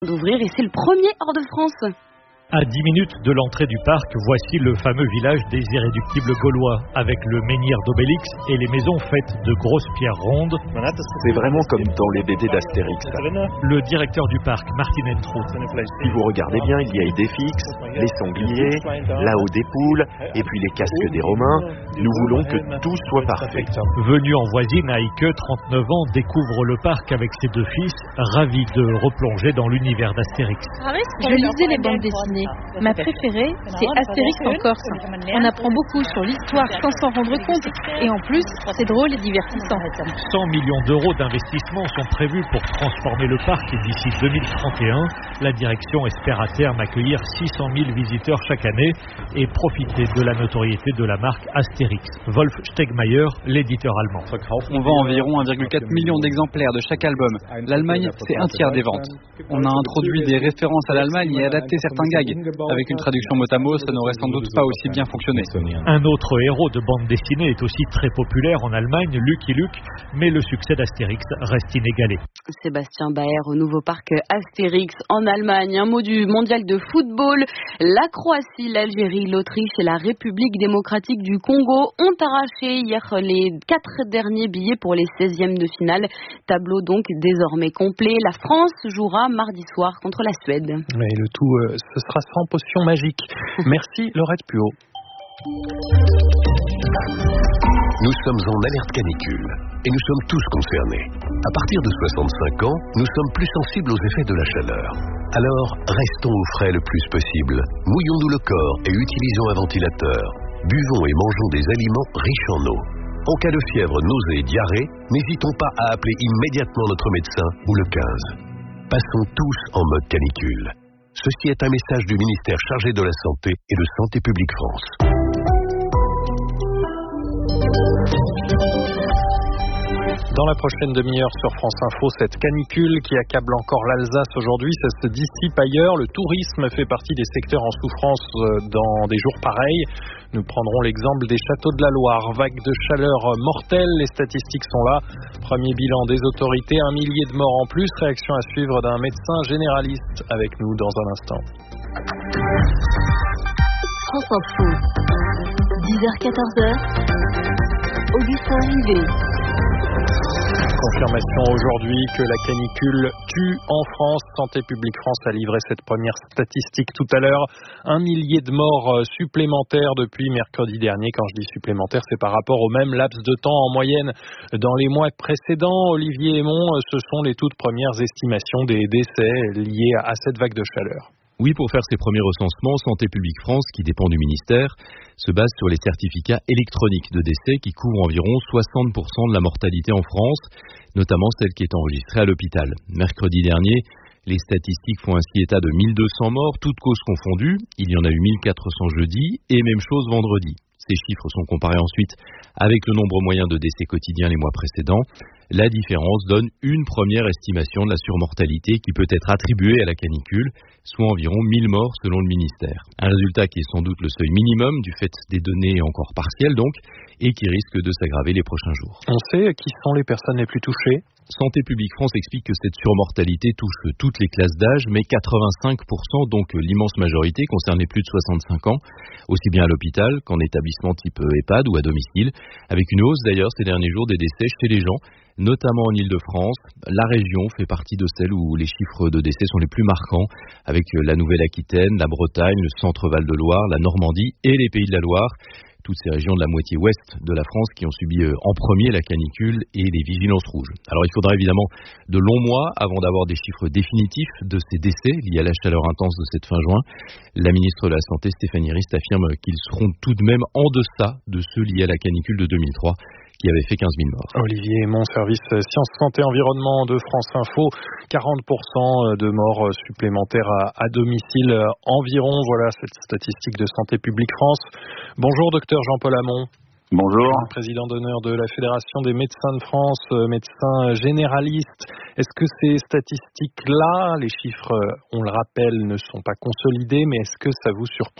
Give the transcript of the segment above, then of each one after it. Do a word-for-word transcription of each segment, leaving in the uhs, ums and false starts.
D'ouvrir et c'est le premier hors de France. À dix minutes de l'entrée du parc, voici le fameux village des irréductibles gaulois, avec le menhir d'Obélix et les maisons faites de grosses pierres rondes. C'est vraiment comme dans les B D d'Astérix. Le directeur du parc, Martin Entrout. Si vous regardez bien, il y a Idéfix, les sangliers, là-haut des poules, et puis les casques des Romains. Nous voulons que tout soit parfait. Venu en voisine, Heike, trente-neuf ans, découvre le parc avec ses deux fils, ravis de replonger dans l'univers d'Astérix. Je lisais les bandes dessinées. Ma préférée, c'est Astérix en Corse. On apprend beaucoup sur l'histoire sans s'en rendre compte. Et en plus, c'est drôle et divertissant. cent millions d'euros d'investissement sont prévus pour transformer le parc d'ici deux mille trente et un. La direction espère à terme accueillir six cent mille visiteurs chaque année et profiter de la notoriété de la marque Astérix. Wolf Stegmaier, l'éditeur allemand. On vend environ un virgule quatre million d'exemplaires de chaque album. L'Allemagne, c'est un tiers des ventes. On a introduit des références à l'Allemagne et adapté certains gags. Avec une traduction mot à mot, ça n'aurait sans doute pas aussi bien fonctionné. Un autre héros de bande dessinée est aussi très populaire en Allemagne, Lucky Luke, mais le succès d'Astérix reste inégalé. Sébastien Baer au nouveau parc Astérix en Allemagne. Un mot du mondial de football. La Croatie, l'Algérie, l'Autriche et la République démocratique du Congo ont arraché hier les quatre derniers billets pour les seizièmes de finale. Tableau donc désormais complet. La France jouera mardi soir contre la Suède. Et le tout, euh, ce sera sans potion magique. Merci Laurette Puot. Nous sommes en alerte canicule et nous sommes tous concernés. À partir de soixante-cinq ans, nous sommes plus sensibles aux effets de la chaleur. Alors, restons au frais le plus possible. Mouillons-nous le corps et utilisons un ventilateur. Buvons et mangeons des aliments riches en eau. En cas de fièvre, nausée et diarrhée, n'hésitons pas à appeler immédiatement notre médecin ou le quinze. Passons tous en mode canicule. Ceci est un message du ministère chargé de la Santé et de Santé publique France. Dans la prochaine demi-heure sur France Info, cette canicule qui accable encore l'Alsace aujourd'hui, ça se dissipe ailleurs. Le tourisme fait partie des secteurs en souffrance dans des jours pareils. Nous prendrons l'exemple des châteaux de la Loire. Vague de chaleur mortelle, les statistiques sont là. Premier bilan des autorités, un millier de morts en plus. Réaction à suivre d'un médecin généraliste avec nous dans un instant. France Info, dix heures quatorze heures, Augustin Rivet. Confirmation aujourd'hui que la canicule tue en France. Santé publique France a livré cette première statistique tout à l'heure. Un millier de morts supplémentaires depuis mercredi dernier. Quand je dis supplémentaires, c'est par rapport au même laps de temps en moyenne dans les mois précédents. Olivier Aymon, ce sont les toutes premières estimations des décès liés à cette vague de chaleur. Oui, pour faire ces premiers recensements, Santé publique France, qui dépend du ministère, se base sur les certificats électroniques de décès qui couvrent environ soixante pour cent de la mortalité en France, notamment celle qui est enregistrée à l'hôpital. Mercredi dernier, les statistiques font ainsi état de mille deux cents morts, toutes causes confondues. Il y en a eu mille quatre cents jeudi et même chose vendredi. Ces chiffres sont comparés ensuite avec le nombre moyen de décès quotidiens les mois précédents. La différence donne une première estimation de la surmortalité qui peut être attribuée à la canicule, soit environ mille morts selon le ministère. Un résultat qui est sans doute le seuil minimum du fait des données encore partielles donc, et qui risque de s'aggraver les prochains jours. On sait qui sont les personnes les plus touchées ? Santé publique France explique que cette surmortalité touche toutes les classes d'âge, mais quatre-vingt-cinq pour cent, donc l'immense majorité, concerne les plus de soixante-cinq ans, aussi bien à l'hôpital qu'en établissement type EHPAD ou à domicile, avec une hausse d'ailleurs ces derniers jours des décès chez les gens, notamment en Île-de-France. La région fait partie de celles où les chiffres de décès sont les plus marquants, avec la Nouvelle-Aquitaine, la Bretagne, le Centre-Val de Loire, la Normandie et les Pays de la Loire. Toutes ces régions de la moitié ouest de la France qui ont subi en premier la canicule et les vigilances rouges. Alors il faudra évidemment de longs mois avant d'avoir des chiffres définitifs de ces décès liés à la chaleur intense de cette fin juin. La ministre de la Santé, Stéphanie Rist, affirme qu'ils seront tout de même en deçà de ceux liés à la canicule de deux mille trois, qui avait fait quinze mille morts. Olivier Aymon, service Sciences, Santé, Environnement de France Info, quarante pour cent de morts supplémentaires à, à domicile environ. Voilà cette statistique de Santé publique France. Bonjour docteur Jean-Paul Hamon. Bonjour. Président d'honneur de la Fédération des médecins de France, médecin généraliste. Est-ce que ces statistiques-là, les chiffres, on le rappelle, ne sont pas consolidés, mais est-ce que ça vous surprend ?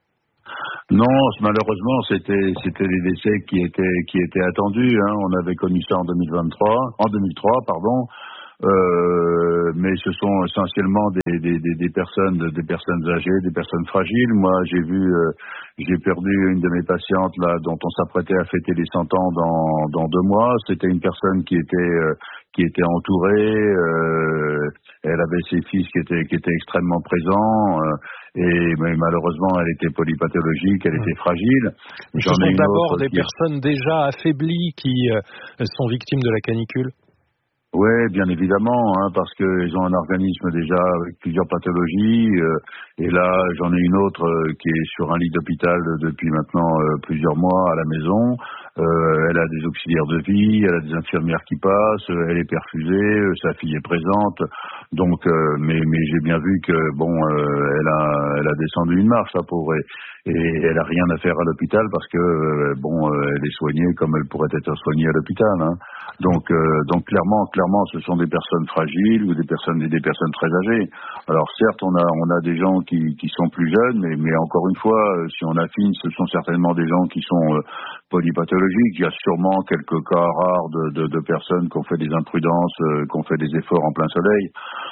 Non, malheureusement, c'était c'était des décès qui étaient qui étaient attendus. Hein. On avait connu ça en deux mille vingt-trois, en deux mille trois, pardon. Euh, mais ce sont essentiellement des, des, des, des personnes, des personnes âgées, des personnes fragiles. Moi, j'ai vu, euh, j'ai perdu une de mes patientes là, dont on s'apprêtait à fêter les cent ans dans, dans deux mois. C'était une personne qui était, euh, qui était entourée. Euh, elle avait ses fils qui étaient, qui étaient extrêmement présents. Euh, et mais malheureusement, elle était polypathologique, elle était fragile. Ce sont d'abord des personnes déjà affaiblies qui euh, sont victimes de la canicule. Oui, bien évidemment, hein, parce qu'ils ont un organisme déjà avec plusieurs pathologies. Euh, et là, j'en ai une autre euh, qui est sur un lit d'hôpital depuis maintenant euh, plusieurs mois à la maison. Euh, elle a des auxiliaires de vie, elle a des infirmières qui passent, elle est perfusée, euh, sa fille est présente. Donc, euh, mais, mais j'ai bien vu que bon, euh, elle a, elle a descendu une marche, la pauvre, et, et elle a rien à faire à l'hôpital parce que euh, bon, euh, elle est soignée comme elle pourrait être soignée à l'hôpital. Hein. Donc, euh, donc clairement, clairement, ce sont des personnes fragiles ou des personnes, des personnes très âgées. Alors certes, on a, on a des gens qui, qui sont plus jeunes, mais, mais encore une fois, si on affine, ce sont certainement des gens qui sont euh, polypathologiques. Il y a sûrement quelques cas rares de, de, de personnes qui ont fait des imprudences, euh, qui ont fait des efforts en plein soleil.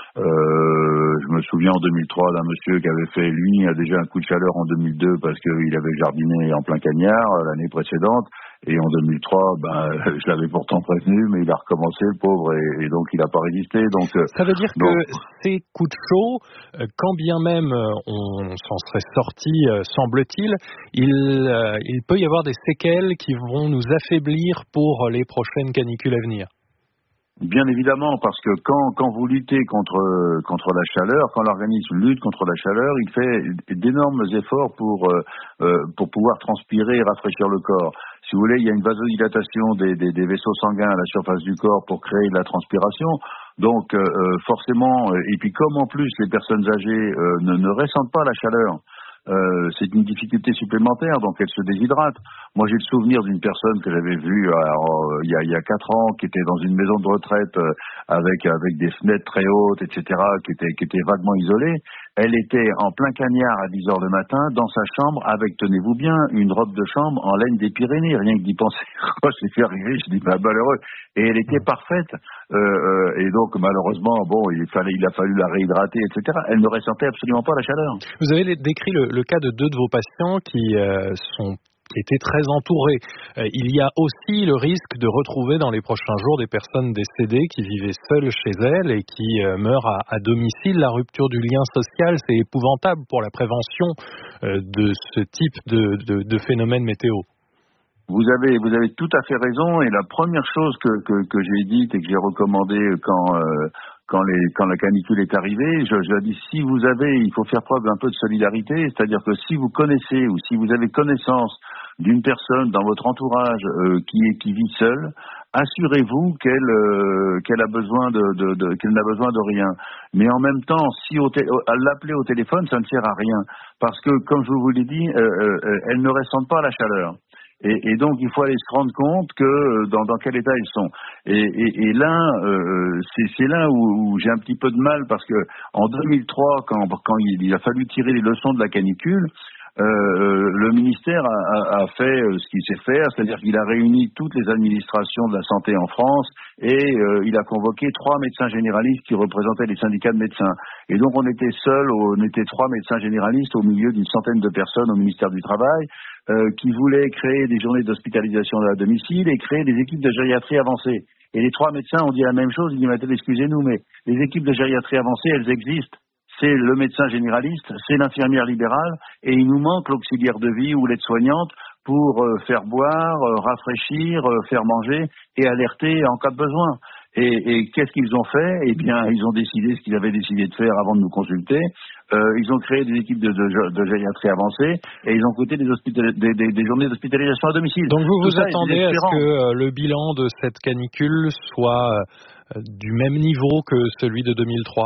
Euh, je me souviens en deux mille trois d'un monsieur qui avait fait, lui, a déjà un coup de chaleur en deux mille deux parce qu'il avait jardiné en plein cagnard l'année précédente. Et en deux mille trois, ben, je l'avais pourtant prévenu, mais il a recommencé, le pauvre, et, et donc il n'a pas résisté. Donc, ça veut dire donc, que ces coups de chaud, quand bien même on s'en serait sorti, semble-t-il, il, il peut y avoir des séquelles qui vont nous affaiblir pour les prochaines canicules à venir. Bien évidemment, parce que quand, quand vous luttez contre, contre la chaleur, quand l'organisme lutte contre la chaleur, il fait d'énormes efforts pour, euh, pour pouvoir transpirer et rafraîchir le corps. Si vous voulez, il y a une vasodilatation des, des, des vaisseaux sanguins à la surface du corps pour créer de la transpiration. Donc, euh, forcément, et puis comme en plus les personnes âgées euh, ne, ne ressentent pas la chaleur, Euh, c'est une difficulté supplémentaire, donc elle se déshydrate. Moi, j'ai le souvenir d'une personne que j'avais vue alors, euh, il, y a, il y a quatre ans, qui était dans une maison de retraite euh, avec avec des fenêtres très hautes, et cetera, qui était qui était vaguement isolée. Elle était en plein cagnard à dix heures le matin, dans sa chambre, avec, tenez-vous bien, une robe de chambre en laine des Pyrénées. Rien que d'y penser, moi, je l'ai fait arriver, je dis, bah, malheureux. Et elle était parfaite. Euh, euh, et donc, malheureusement, bon, il fallait, il a fallu la réhydrater, et cetera. Elle ne ressentait absolument pas la chaleur. Vous avez décrit le, le cas de deux de vos patients qui euh, sont qui étaient très entourés. Euh, il y a aussi le risque de retrouver dans les prochains jours des personnes décédées qui vivaient seules chez elles et qui euh, meurent à, à domicile. La rupture du lien social, c'est épouvantable pour la prévention euh, de ce type de, de, de phénomène météo. Vous avez, vous avez tout à fait raison. Et la première chose que, que, que j'ai dite et que j'ai recommandée quand, euh, quand, les, quand la canicule est arrivée, je, je dis si vous avez, il faut faire preuve d'un peu de solidarité, c'est-à-dire que si vous connaissez ou si vous avez connaissance d'une personne dans votre entourage euh, qui, est, qui vit seule, assurez-vous qu'elle, euh, qu'elle a besoin de, de, de, qu'elle n'a besoin de rien. Mais en même temps, si au té- à l'appeler au téléphone, ça ne sert à rien, parce que comme je vous l'ai dit, euh, euh, elle ne ressent pas la chaleur. Et, et donc, il faut aller se rendre compte que dans, dans quel état ils sont. Et, et, et là, euh, c'est, c'est là où, où j'ai un petit peu de mal, parce que en deux mille trois, quand, quand il, il a fallu tirer les leçons de la canicule, euh, le ministère a, a, a fait ce qu'il sait faire, c'est-à-dire qu'il a réuni toutes les administrations de la santé en France et euh, il a convoqué trois médecins généralistes qui représentaient les syndicats de médecins. Et donc, on était seuls, on était trois médecins généralistes au milieu d'une centaine de personnes au ministère du Travail. Euh, qui voulaient créer des journées d'hospitalisation à domicile et créer des équipes de gériatrie avancée. Et les trois médecins ont dit la même chose, ils disent « excusez-nous, mais les équipes de gériatrie avancée, elles existent. C'est le médecin généraliste, c'est l'infirmière libérale, et il nous manque l'auxiliaire de vie ou l'aide-soignante pour euh, faire boire, euh, rafraîchir, euh, faire manger et alerter en cas de besoin. » Et, et qu'est-ce qu'ils ont fait ? Eh bien, ils ont décidé ce qu'ils avaient décidé de faire avant de nous consulter. Euh, ils ont créé des équipes de, de, de gériatrie avancée et ils ont coûté des, hospital- des, des, des journées d'hospitalisation à domicile. Donc vous Tout vous ça, attendez à ce que euh, le bilan de cette canicule soit euh, du même niveau que celui de deux mille trois ?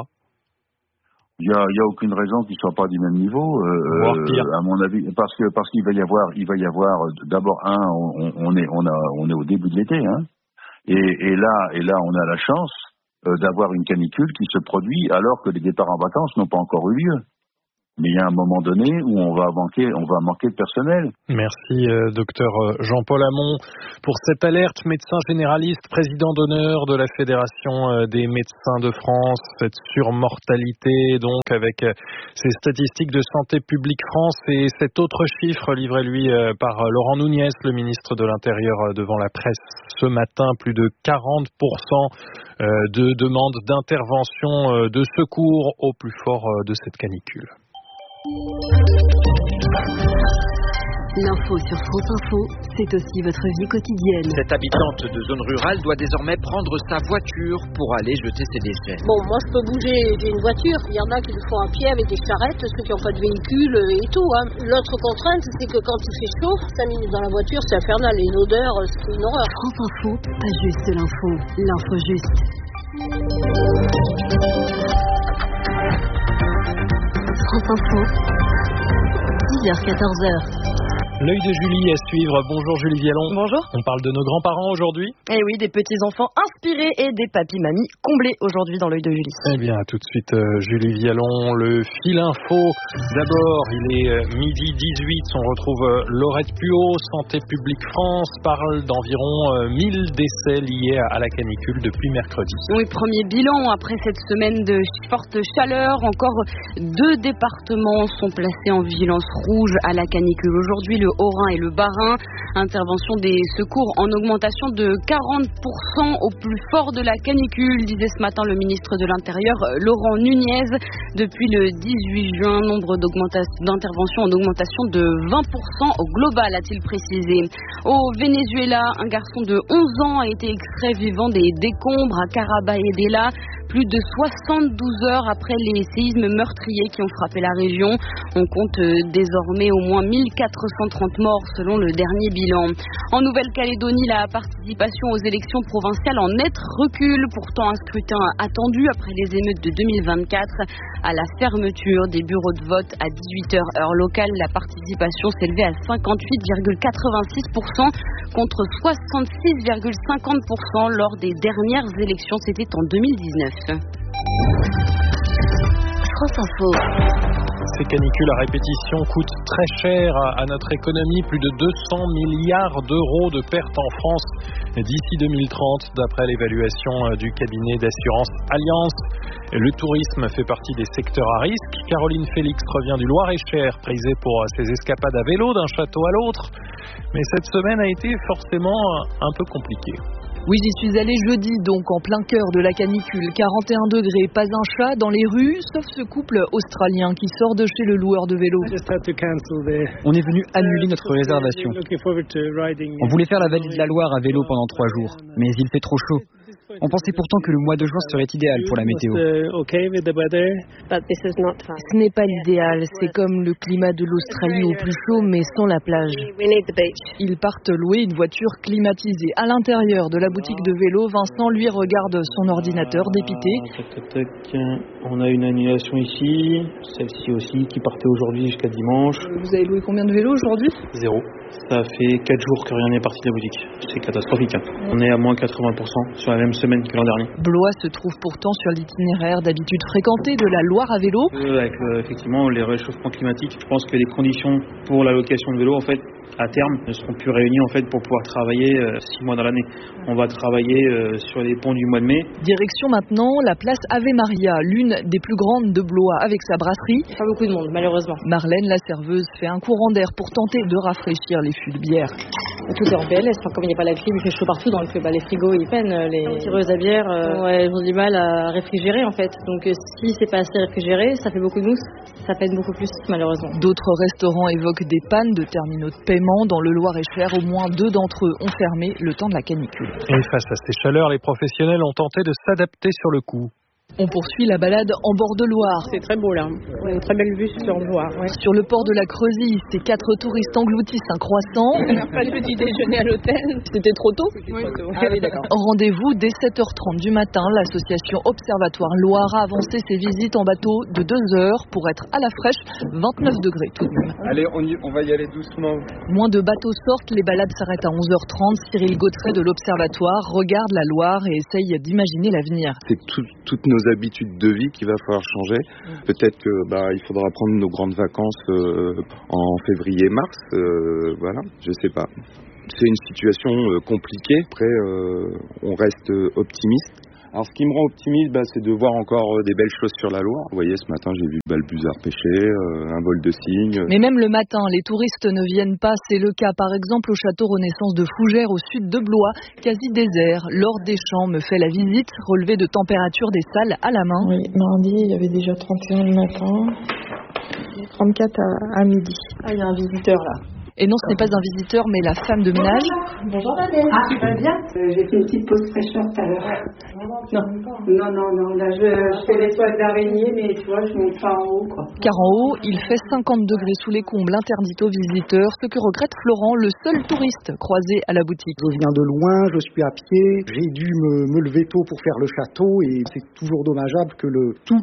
Il y a, il y a aucune raison qu'il soit pas du même niveau, euh, voire pire. à mon avis, parce que parce qu'il va y avoir, il va y avoir d'abord un, on, on est on a on est au début de l'été, hein. Et, et là, et là, on a la chance euh, d'avoir une canicule qui se produit alors que les départs en vacances n'ont pas encore eu lieu. Mais il y a un moment donné où on va manquer, on va manquer de personnel. Merci, euh, docteur Jean-Paul Hamon, pour cette alerte. Médecin généraliste, président d'honneur de la Fédération des médecins de France, cette surmortalité, donc, avec ces statistiques de Santé publique France et cet autre chiffre livré, lui, par Laurent Nunez, le ministre de l'Intérieur, devant la presse ce matin. Plus de quarante pour cent de demandes d'intervention de secours au plus fort de cette canicule. L'info sur France Info, c'est aussi votre vie quotidienne. Cette habitante de zone rurale doit désormais prendre sa voiture pour aller jeter ses déchets. Bon, moi je peux bouger, j'ai une voiture. Il y en a qui le font à pied avec des charrettes, ceux qui n'ont pas de véhicule et tout. Hein. L'autre contrainte, c'est que quand il fait chaud, cinq minutes dans la voiture, c'est infernal. Et une odeur, c'est une horreur. France Info, pas juste de l'info, l'info juste. France Info, dix heures quatorze heures. L'œil de Julie à suivre. Bonjour Julie Vialon. Bonjour. On parle de nos grands-parents aujourd'hui. Eh oui, des petits-enfants inspirés et des papis-mamies comblés aujourd'hui dans l'œil de Julie. Eh bien, tout de suite, euh, Julie Vialon, le fil info. D'abord, il est euh, midi dix-huit. On retrouve euh, Laurette Puot. Santé publique France parle d'environ euh, mille décès liés à, à la canicule depuis mercredi. Oui, premier bilan après cette semaine de forte chaleur. Encore deux départements sont placés en vigilance rouge à la canicule. Aujourd'hui, le Haut-Rhin et le Bas-Rhin. Intervention des secours en augmentation de quarante pour cent au plus fort de la canicule, disait ce matin le ministre de l'Intérieur, Laurent Nunez. Depuis le dix-huit juin, nombre d'interventions en augmentation de vingt pour cent au global, a-t-il précisé. Au Venezuela, un garçon de onze ans a été extrait vivant des décombres à Carabaedela. Plus de soixante-douze heures après les séismes meurtriers qui ont frappé la région. On compte désormais au moins mille quatre cent trente morts selon le dernier bilan. En Nouvelle-Calédonie, la participation aux élections provinciales en net recul. Pourtant, un scrutin attendu après les émeutes de deux mille vingt-quatre. À la fermeture des bureaux de vote à dix-huit heures heure locale, la participation s'élevait à cinquante-huit virgule quatre-vingt-six pour cent contre soixante-six virgule cinquante pour cent lors des dernières élections. C'était en deux mille dix-neuf. France Info. Ces canicules à répétition coûtent très cher à notre économie, plus de deux cents milliards d'euros de pertes en France d'ici deux mille trente, d'après l'évaluation du cabinet d'assurance Allianz. Le tourisme fait partie des secteurs à risque. Caroline Félix revient du Loir-et-Cher, prisée pour ses escapades à vélo d'un château à l'autre. Mais cette semaine a été forcément un peu compliquée. Oui, j'y suis allée jeudi, donc en plein cœur de la canicule. quarante et un degrés, pas un chat dans les rues, sauf ce couple australien qui sort de chez le loueur de vélo. On est venu annuler notre réservation. On voulait faire la vallée de la Loire à vélo pendant trois jours, mais il fait trop chaud. On pensait pourtant que le mois de juin serait idéal pour la météo. Ce n'est pas l'idéal, c'est comme le climat de l'Australie au plus chaud, mais sans la plage. Ils partent louer une voiture climatisée. À l'intérieur de la boutique de vélo, Vincent, lui, regarde son ordinateur dépité. On a une annulation ici, celle-ci aussi qui partait aujourd'hui jusqu'à dimanche. Vous avez loué combien de vélos aujourd'hui ? Zéro. Ça fait quatre jours que rien n'est parti de la boutique. C'est catastrophique. Hein. On est à moins quatre-vingts pour cent sur la même semaine que l'an dernier. Blois se trouve pourtant sur l'itinéraire d'habitude fréquenté de la Loire à vélo. Euh, avec euh, effectivement les réchauffements climatiques, je pense que les conditions pour la location de vélo, en fait, à terme, ne seront plus réunies en fait pour pouvoir travailler euh, six mois dans l'année. On va travailler euh, sur les ponts du mois de mai. Direction maintenant la place Ave Maria, l'une des plus grandes de Blois, avec sa brasserie. Pas beaucoup de monde, malheureusement. Marlène, la serveuse, fait un courant d'air pour tenter de rafraîchir les fûts de bière. Tout est en P L S, comme il n'y a pas la clim, il fait chaud partout, donc bah, les frigos ils peinent, les tireuses à bière, euh, ouais, elles ont du mal à réfrigérer en fait. Donc euh, si c'est pas assez réfrigéré, ça fait beaucoup de mousse, ça peine beaucoup plus malheureusement. D'autres restaurants évoquent des pannes de terminaux de paiement. Dans le Loir-et-Cher, au moins deux d'entre eux ont fermé le temps de la canicule. Et face à ces chaleurs, les professionnels ont tenté de s'adapter sur le coup. On poursuit la balade en bord de Loire. C'est très beau là, une très belle vue sur le Loire. Ouais. Sur le port de la Creusie, ces quatre touristes engloutissent un croissant. Pas de petit déjeuner à l'hôtel. C'était trop tôt ? Oui. Trop tôt. Ah oui, d'accord. Rendez-vous dès sept heures trente du matin. L'association Observatoire Loire a avancé ses visites en bateau de deux heures pour être à la fraîche, vingt-neuf degrés tout de même. Allez, on, y, on va y aller doucement. Moins de bateaux sortent, les balades s'arrêtent à onze heures trente. Cyril Gautret de l'Observatoire regarde la Loire et essaye d'imaginer l'avenir. C'est tout, toutes nos nos habitudes de vie qu'il va falloir changer. Peut-être que bah il faudra prendre nos grandes vacances euh, en février-mars. Euh, voilà, je sais pas. C'est une situation euh, compliquée. Après, euh, on reste optimiste. Alors, ce qui me rend optimiste, bah, c'est de voir encore des belles choses sur la Loire. Vous voyez, ce matin, j'ai vu le balbuzard pêcher, euh, un vol de cygnes. Mais même le matin, les touristes ne viennent pas. C'est le cas, par exemple, au château Renaissance de Fougères, au sud de Blois, quasi désert. Laure Deschamps me fait la visite, relevé de température des salles à la main. Oui, mardi, il y avait déjà trente et un le matin, trente-quatre à, à midi. Ah, il y a un visiteur là. Et non, ce n'est pas un visiteur, mais la femme de ménage. Bonjour Adèle. Ah, tu vas bien? euh, J'ai fait une petite pause fraîcheur tout à l'heure. Non, non, non, non. Là, je, je fais les toiles d'araignée, mais tu vois, je monte pas en haut, quoi. Car en haut, il fait cinquante degrés sous les combles, interdits aux visiteurs, ce que regrette Florent, le seul touriste croisé à la boutique. Je viens de loin, je suis à pied, j'ai dû me, me lever tôt pour faire le château et c'est toujours dommageable que le tout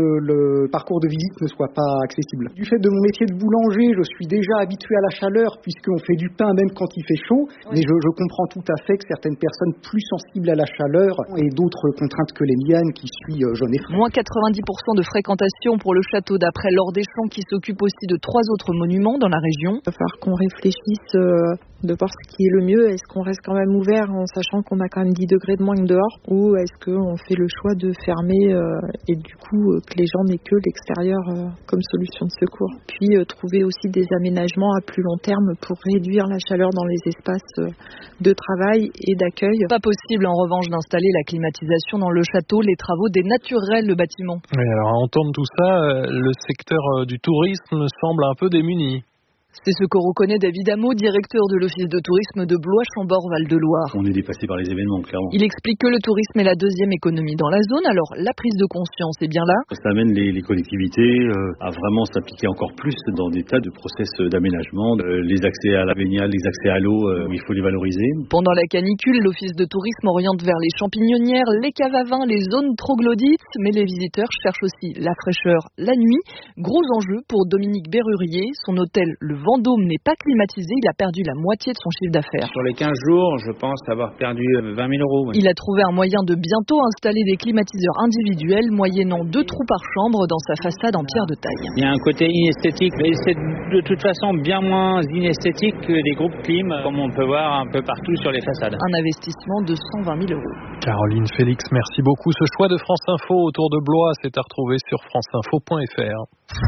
le parcours de visite ne soit pas accessible. Du fait de mon métier de boulanger, je suis déjà habitué à la chaleur puisqu'on fait du pain même quand il fait chaud, oui. Mais je, je comprends tout à fait que certaines personnes plus sensibles à la chaleur aient d'autres contraintes que les miennes qui suis jeune et frais. Moins quatre-vingt-dix pour cent de fréquentation pour le château d'après Laure Deschamps qui s'occupe aussi de trois autres monuments dans la région. Il va falloir qu'on réfléchisse euh, de voir ce qui est le mieux. Est-ce qu'on reste quand même ouvert en sachant qu'on a quand même dix degrés de moins que dehors ou est-ce qu'on fait le choix de fermer euh, et du coup que les gens n'aient que l'extérieur euh, comme solution de secours. Puis euh, trouver aussi des aménagements à plus long terme pour réduire la chaleur dans les espaces euh, de travail et d'accueil. Pas possible en revanche d'installer la climatisation dans le château, les travaux dénatureraient le bâtiment. Oui, alors à entendre tout ça, euh, le secteur du tourisme semble un peu démuni. C'est ce que reconnaît David Hameau, directeur de l'office de tourisme de Blois-Chambord-Val-de-Loire. On est dépassé par les événements, clairement. Il explique que le tourisme est la deuxième économie dans la zone, alors la prise de conscience est bien là. Ça amène les, les collectivités euh, à vraiment s'appliquer encore plus dans des tas de process d'aménagement, euh, les accès à la baignade, les accès à l'eau, euh, il faut les valoriser. Pendant la canicule, l'office de tourisme oriente vers les champignonnières, les caves à vin, les zones troglodytes, mais les visiteurs cherchent aussi la fraîcheur la nuit. Gros enjeu pour Dominique Berrurier, son hôtel Le Vendôme n'est pas climatisé, il a perdu la moitié de son chiffre d'affaires. Sur les quinze jours, je pense avoir perdu vingt mille euros. Oui. Il a trouvé un moyen de bientôt installer des climatiseurs individuels, moyennant deux trous par chambre dans sa façade en pierre de taille. Il y a un côté inesthétique, mais c'est de toute façon bien moins inesthétique que des groupes clim, comme on peut voir un peu partout sur les façades. Un investissement de cent vingt mille euros. Caroline Félix, merci beaucoup. Ce choix de France Info autour de Blois, c'est à retrouver sur franceinfo point f r.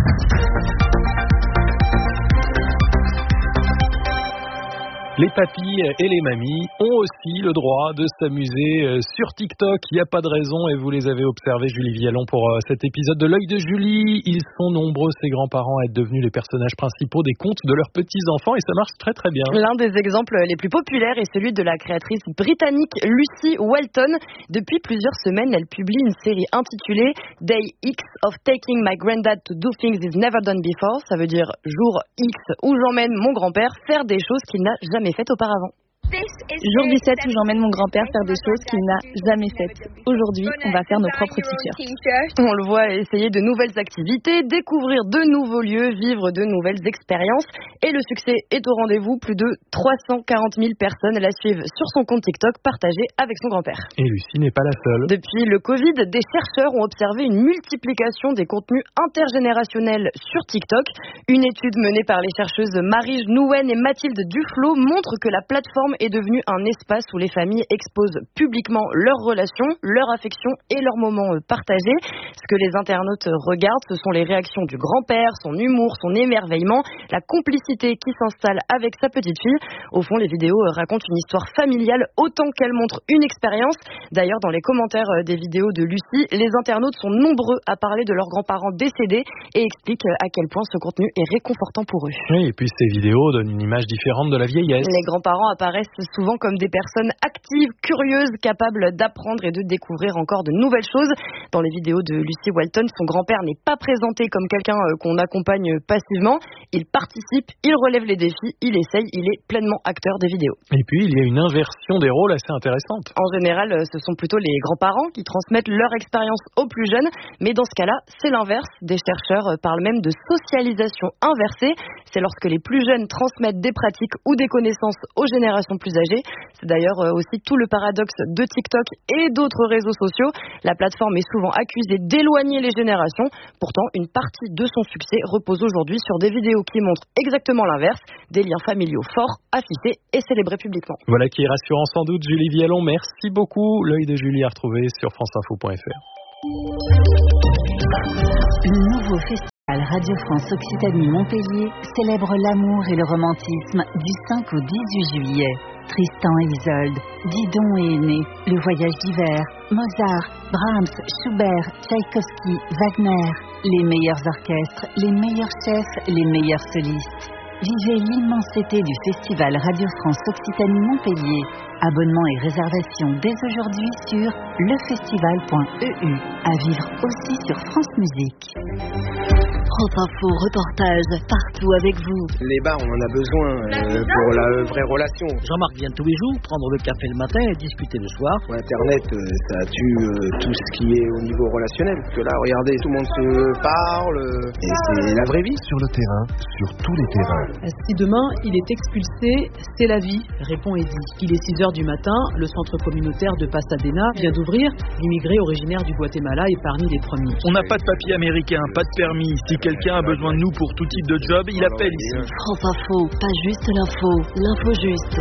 Les papis et les mamies ont aussi le droit de s'amuser sur TikTok. Il n'y a pas de raison et vous les avez observés, Julie Vialon, pour cet épisode de l'œil de Julie. Ils sont nombreux, ces grands-parents, à être devenus les personnages principaux des contes de leurs petits-enfants et ça marche très très bien. L'un des exemples les plus populaires est celui de la créatrice britannique Lucy Walton. Depuis plusieurs semaines, elle publie une série intitulée Day X of Taking My Granddad to Do Things He's Never Done Before. Ça veut dire jour X où j'emmène mon grand-père faire des choses qu'il n'a jamais faites auparavant. Jour dix-sept où j'emmène mon grand-père faire des choses qu'il n'a jamais faites. Aujourd'hui, on va faire nos propres t-shirts. On le voit essayer de nouvelles activités, découvrir de nouveaux lieux, vivre de nouvelles expériences. Et le succès est au rendez-vous. Plus de trois cent quarante mille personnes la suivent sur son compte TikTok partagé avec son grand-père. Et Lucie n'est pas la seule. Depuis le Covid, des chercheurs ont observé une multiplication des contenus intergénérationnels sur TikTok. Une étude menée par les chercheuses Marie Nouen et Mathilde Duflo montre que la plateforme est devenue un espace où les familles exposent publiquement leurs relations, leurs affections et leurs moments partagés. Ce que les internautes regardent, ce sont les réactions du grand-père, son humour, son émerveillement, la complicité qui s'installe avec sa petite fille. Au fond, les vidéos racontent une histoire familiale autant qu'elles montrent une expérience. D'ailleurs, dans les commentaires des vidéos de Lucie, les internautes sont nombreux à parler de leurs grands-parents décédés et expliquent à quel point ce contenu est réconfortant pour eux. Oui, et puis ces vidéos donnent une image différente de la vieillesse. Les grands-parents apparaissent souvent comme des personnes actives, curieuses, capables d'apprendre et de découvrir encore de nouvelles choses. Dans les vidéos de Lucy Walton, son grand-père n'est pas présenté comme quelqu'un qu'on accompagne passivement. Il participe, il relève les défis, il essaye, il est pleinement acteur des vidéos. Et puis, il y a une inversion des rôles assez intéressante. En général, ce sont plutôt les grands-parents qui transmettent leur expérience aux plus jeunes. Mais dans ce cas-là, c'est l'inverse. Des chercheurs parlent même de socialisation inversée. C'est lorsque les plus jeunes transmettent des pratiques ou des connaissances aux générations générations plus âgées. C'est d'ailleurs aussi tout le paradoxe de TikTok et d'autres réseaux sociaux. La plateforme est souvent accusée d'éloigner les générations. Pourtant, une partie de son succès repose aujourd'hui sur des vidéos qui montrent exactement l'inverse, des liens familiaux forts, affichés et célébrés publiquement. Voilà qui est rassurant sans doute. Julie Vialon, merci beaucoup. L'œil de Julie à retrouver sur franceinfo point f r. Le nouveau festival Radio France Occitanie Montpellier célèbre l'amour et le romantisme du cinq au dix-huit juillet. Tristan et Isolde, Didon et Aîné, Le Voyage d'hiver, Mozart, Brahms, Schubert, Tchaïkovski, Wagner, les meilleurs orchestres, les meilleurs chefs, les meilleurs solistes. Vivez l'immensité du festival Radio France Occitanie Montpellier. Abonnement et réservation dès aujourd'hui sur lefestival point e u. À vivre aussi sur France Musique. France Info, reportage partout avec vous. Les bars, on en a besoin euh, pour la euh, vraie relation. Jean-Marc vient tous les jours prendre le café le matin et discuter le soir. Internet, euh, ça tue euh, tout ce qui est au niveau relationnel. Parce que là, regardez, tout le monde se parle euh, et c'est la vraie vie. Sur le terrain, sur tous les terrains. Si demain il est expulsé, c'est la vie, répond Eddy. Il est six heures du matin, le centre communautaire de Pasadena vient d'ouvrir. L'immigré originaire du Guatemala est parmi les premiers. On n'a pas de papier américain, pas de permis. Si quelqu'un a besoin de nous pour tout type de job, il appelle ici. France Info, pas juste l'info, l'info juste.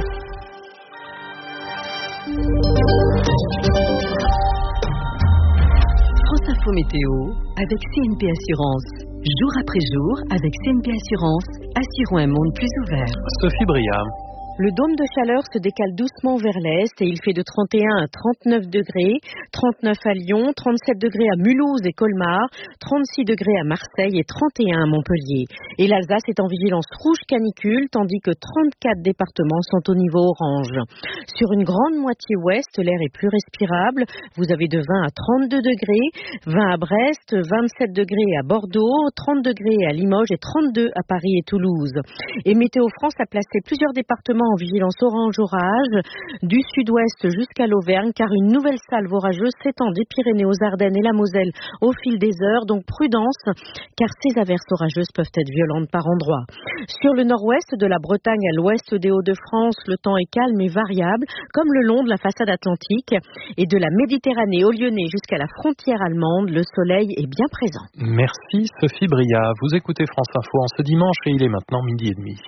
France Info Météo avec C N P Assurance. Jour après jour, avec C N P Assurance, assurons un monde plus ouvert. Sophie Bria. Le dôme de chaleur se décale doucement vers l'est et il fait de trente et un à trente-neuf degrés, trente-neuf à Lyon, trente-sept degrés à Mulhouse et Colmar, trente-six degrés à Marseille et trente et un à Montpellier. Et l'Alsace est en vigilance rouge canicule, tandis que trente-quatre départements sont au niveau orange. Sur une grande moitié ouest, l'air est plus respirable. Vous avez de vingt à trente-deux degrés, vingt à Brest, vingt-sept degrés à Bordeaux, trente degrés à Limoges et trente-deux à Paris et Toulouse. Et Météo France a placé plusieurs départements en vigilance orange orage, du sud-ouest jusqu'à l'Auvergne, car une nouvelle salve orageuse s'étend des Pyrénées aux Ardennes et la Moselle au fil des heures, donc prudence, car ces averses orageuses peuvent être violentes par endroits. Sur le nord-ouest de la Bretagne à l'ouest des Hauts-de-France, le temps est calme et variable, comme le long de la façade atlantique, et de la Méditerranée au Lyonnais jusqu'à la frontière allemande, le soleil est bien présent. Merci Sophie Bria. Vous écoutez France Info en ce dimanche et il est maintenant midi et demi.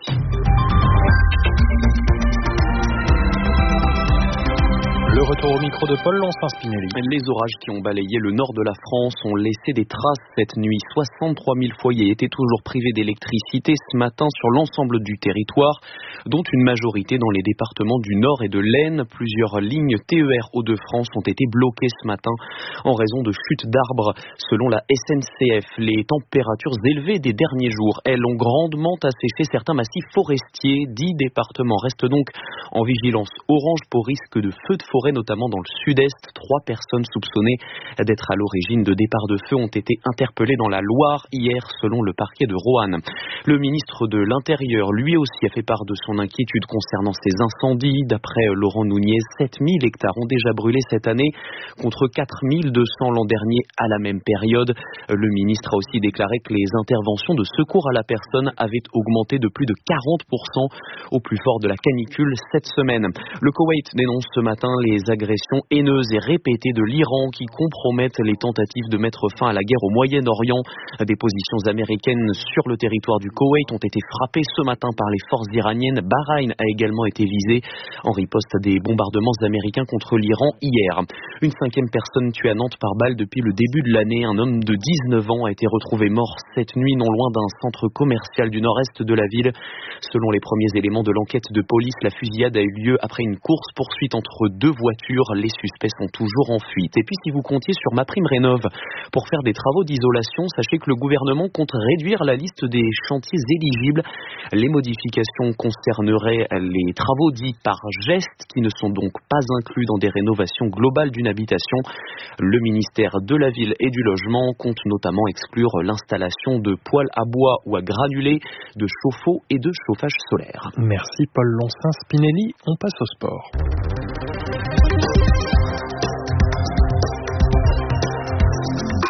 Le retour au micro de Paul Lonsin-Spinelli. Les orages qui ont balayé le nord de la France ont laissé des traces cette nuit. soixante-trois mille foyers étaient toujours privés d'électricité ce matin sur l'ensemble du territoire, dont une majorité dans les départements du Nord et de l'Aisne. Plusieurs lignes T E R Hauts-de-France ont été bloquées ce matin en raison de chutes d'arbres. Selon la S N C F, les températures élevées des derniers jours, elles, ont grandement asséché certains massifs forestiers. Dix départements restent donc en vigilance orange pour risque de feux de forêt, notamment dans le sud-est. Trois personnes soupçonnées d'être à l'origine de départs de feu ont été interpellées dans la Loire hier, selon le parquet de Roanne. Le ministre de l'Intérieur, lui aussi, a fait part de son inquiétude concernant ces incendies. D'après Laurent Nunez, sept mille hectares ont déjà brûlé cette année, contre quatre mille deux cents l'an dernier à la même période. Le ministre a aussi déclaré que les interventions de secours à la personne avaient augmenté de plus de quarante pour cent au plus fort de la canicule cette semaine. Le Koweït dénonce ce matin les agressions haineuses et répétées de l'Iran qui compromettent les tentatives de mettre fin à la guerre au Moyen-Orient. Des positions américaines sur le territoire du Koweït ont été frappées ce matin par les forces iraniennes. Bahreïn a également été visé en riposte à des bombardements américains contre l'Iran hier. Une cinquième personne tuée à Nantes par balle depuis le début de l'année. Un homme de dix-neuf ans a été retrouvé mort cette nuit non loin d'un centre commercial du nord-est de la ville. Selon les premiers éléments de l'enquête de police, la fusillade a eu lieu après une course-poursuite entre deux voitures. Les suspects sont toujours en fuite. Et puis si vous comptiez sur MaPrimeRénov' pour faire des travaux d'isolation, sachez que le gouvernement compte réduire la liste des chantiers éligibles. Les modifications concerneraient les travaux dits par geste qui ne sont donc pas inclus dans des rénovations globales d'une habitation. Le ministère de la Ville et du Logement compte notamment exclure l'installation de poêles à bois ou à granulés, de chauffe-eau et de chauffage solaire. Merci Paul Lonsin-Spinelli. On passe au sport.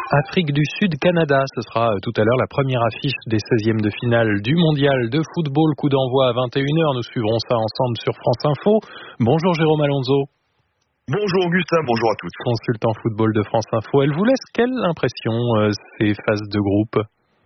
Afrique du Sud, Canada, ce sera tout à l'heure la première affiche des seizièmes de finale du mondial de football. Coup d'envoi à vingt et une heures, nous suivrons ça ensemble sur France Info. Bonjour Jérôme Alonso. Bonjour Augustin, bonjour à tous. Consultant football de France Info. Elle vous laisse quelle impression, euh, ces phases de groupe?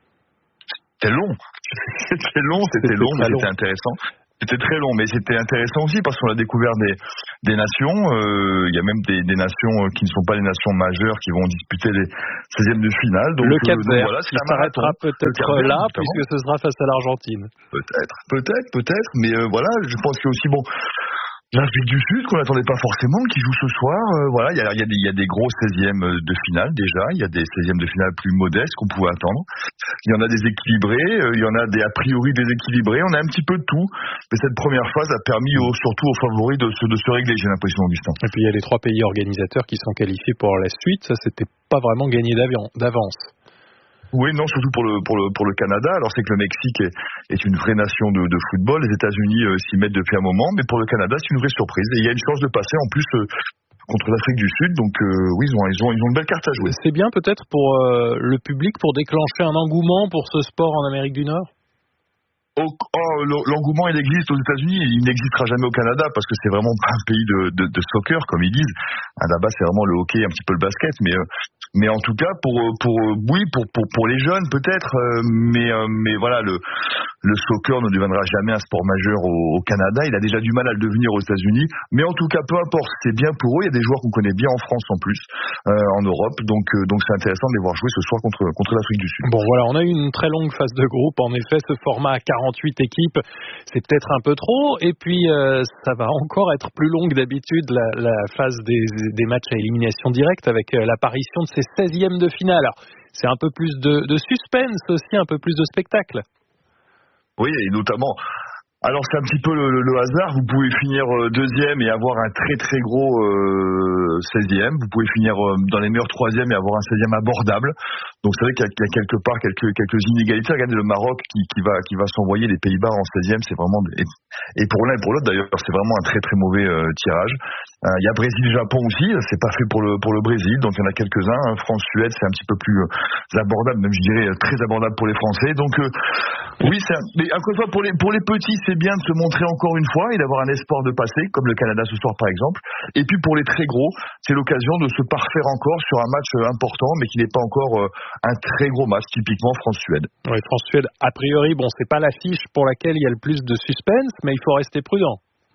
C'était long, c'était long, c'était, c'était long, mais long. C'était intéressant. C'était très long, mais c'était intéressant aussi parce qu'on a découvert des, des nations. Il euh, y a même des, des nations qui ne sont pas les nations majeures qui vont disputer les seizièmes de finale. Donc, le Cap-Vert, euh, voilà, qui s'arrêtera peut-être là, notamment. Puisque ce sera face à l'Argentine. Peut-être, peut-être, peut-être. Mais euh, voilà, je pense que aussi bon. L'Afrique du Sud, qu'on n'attendait pas forcément, qui joue ce soir, euh, voilà, il y a, y, a y a des gros seizièmes de finale déjà, il y a des seizièmes de finale plus modestes qu'on pouvait attendre. Il y en a des équilibrés, il euh, y en a des a priori déséquilibrés, on a un petit peu de tout. Mais cette première phase a permis au, surtout aux favoris de se, de se régler, j'ai l'impression, Augustin. Et puis il y a les trois pays organisateurs qui sont qualifiés pour la suite, ça c'était pas vraiment gagné d'avance. Oui, non, surtout pour le pour le pour le Canada. Alors c'est que le Mexique est, est une vraie nation de, de football. Les États-Unis euh, s'y mettent depuis un moment, mais pour le Canada, c'est une vraie surprise. Et il y a une chance de passer en plus euh, contre l'Afrique du Sud. Donc euh, oui, ils ont ils ont ils ont une belle carte à jouer. C'est bien peut-être pour euh, le public pour déclencher un engouement pour ce sport en Amérique du Nord. Oh, oh, l'engouement il existe aux États-Unis, il n'existera jamais au Canada parce que c'est vraiment pas un pays de, de, de soccer comme ils disent. Ah, là-bas c'est vraiment le hockey, un petit peu le basket, mais euh, mais en tout cas pour pour oui pour pour pour les jeunes peut-être, euh, mais euh, mais voilà le le soccer ne deviendra jamais un sport majeur au, au Canada. Il a déjà du mal à le devenir aux États-Unis, mais en tout cas peu importe, c'est bien pour eux. Il y a des joueurs qu'on connaît bien en France en plus, euh, en Europe, donc euh, donc c'est intéressant de les voir jouer ce soir contre contre l'Afrique du Sud. Bon voilà, on a eu une très longue phase de groupe. En effet, ce format à quarante-huit équipes, c'est peut-être un peu trop. Et puis euh, ça va encore être plus long que d'habitude la, la phase des des matchs à élimination directe avec euh, l'apparition de ces seizièmes de finale. Alors, c'est un peu plus de, de suspense aussi, un peu plus de spectacle. Oui, et notamment, alors c'est un petit peu le, le, le hasard, vous pouvez finir deuxième et avoir un très très gros euh, seizième, vous pouvez finir euh, dans les meilleurs troisièmes et avoir un seizième abordable. Donc c'est vrai qu'il y a, qu'il y a quelque part quelques, quelques inégalités. Regardez le Maroc qui, qui va, qui va s'envoyer les Pays-Bas en seizième, c'est vraiment, et, et pour l'un et pour l'autre d'ailleurs, c'est vraiment un très très mauvais euh, tirage. Euh, il y a Brésil-Japon aussi, c'est pas fait pour le, pour le Brésil, donc il y en a quelques-uns. Hein. France-Suède, c'est un petit peu plus euh, abordable, même je dirais très abordable pour les Français. Donc euh, oui, c'est un, mais encore une fois, pour les, pour les petits, c'est bien de se montrer encore une fois et d'avoir un espoir de passer, comme le Canada ce soir par exemple. Et puis pour les très gros, c'est l'occasion de se parfaire encore sur un match important, mais qui n'est pas encore euh, un très gros match, typiquement France-Suède. Oui, France-Suède, a priori, bon, c'est pas l'affiche pour laquelle il y a le plus de suspense, mais il faut rester prudent.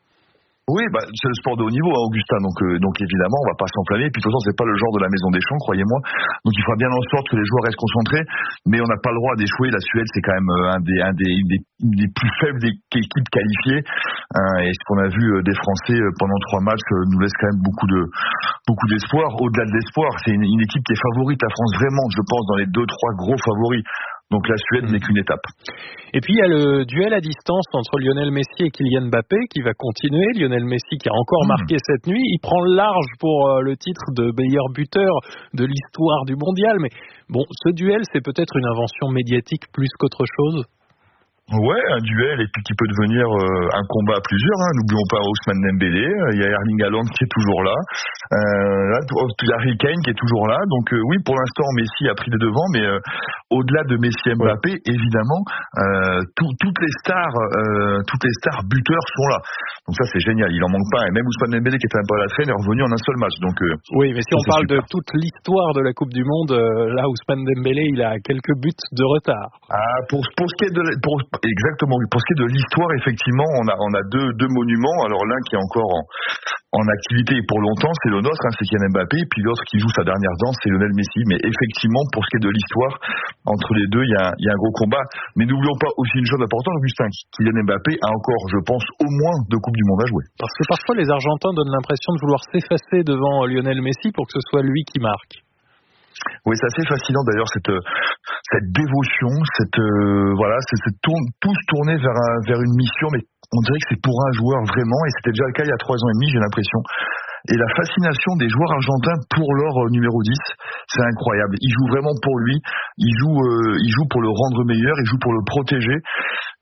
Oui, bah, c'est le sport de haut niveau, hein, Augustin, donc, euh, donc évidemment, on va pas s'enflammer, puis de toute façon, c'est pas le genre de la Maison des Champs, croyez-moi, donc il fera bien en sorte que les joueurs restent concentrés, mais on n'a pas le droit d'échouer. La Suède, c'est quand même euh, un des, un des, des, des plus faibles des équipes qualifiées, hein, et ce qu'on a vu euh, des Français euh, pendant trois matchs euh, nous laisse quand même beaucoup de, beaucoup d'espoir. Au-delà de l'espoir, c'est une, une équipe qui est favorite, la France vraiment, je pense, dans les deux, trois gros favoris. Donc la Suède n'est qu'une étape. Et puis il y a le duel à distance entre Lionel Messi et Kylian Mbappé qui va continuer. Lionel Messi qui a encore mmh. marqué cette nuit. Il prend le large pour euh, le titre de meilleur buteur de l'histoire du mondial. Mais bon, ce duel, c'est peut-être une invention médiatique plus qu'autre chose. Ouais, un duel et puis qui peut devenir euh, un combat à plusieurs. Hein. N'oublions pas Ousmane Dembélé, il y a Erling Haaland qui est toujours là, euh, là il y a Harry Kane qui est toujours là. Donc euh, oui, pour l'instant Messi a pris les devants, mais euh, au-delà de Messi et Mbappé, ouais. évidemment, euh, tout, toutes les stars, euh, toutes les stars buteurs sont là. Donc ça c'est génial, il en manque pas. Et même Ousmane Dembélé qui était un peu à la traîne est revenu en un seul match. Donc euh, oui, mais si on parle super. de toute l'histoire de la Coupe du Monde, euh, là Ousmane Dembélé il a quelques buts de retard. Ah, pour pour ce qui est de pour Exactement. Pour ce qui est de l'histoire, effectivement, on a on a deux deux monuments. Alors l'un qui est encore en, en activité pour longtemps, c'est le nôtre, hein, c'est Kylian Mbappé, et puis l'autre qui joue sa dernière danse, c'est Lionel Messi. Mais effectivement, pour ce qui est de l'histoire, entre les deux, il y a il y a un gros combat. Mais n'oublions pas aussi une chose importante, Augustin, Kylian Mbappé a encore, je pense, au moins deux Coupes du Monde à jouer. Parce que parfois les Argentins donnent l'impression de vouloir s'effacer devant Lionel Messi pour que ce soit lui qui marque. Oui, c'est assez fascinant d'ailleurs cette cette dévotion, cette euh, voilà, c'est, c'est tourne, tous tournés vers un, vers une mission, mais on dirait que c'est pour un joueur vraiment, et c'était déjà le cas il y a trois ans et demi, j'ai l'impression. Et la fascination des joueurs argentins pour leur euh, numéro dix, c'est incroyable. Ils jouent vraiment pour lui, ils jouent, euh, ils jouent pour le rendre meilleur, ils jouent pour le protéger.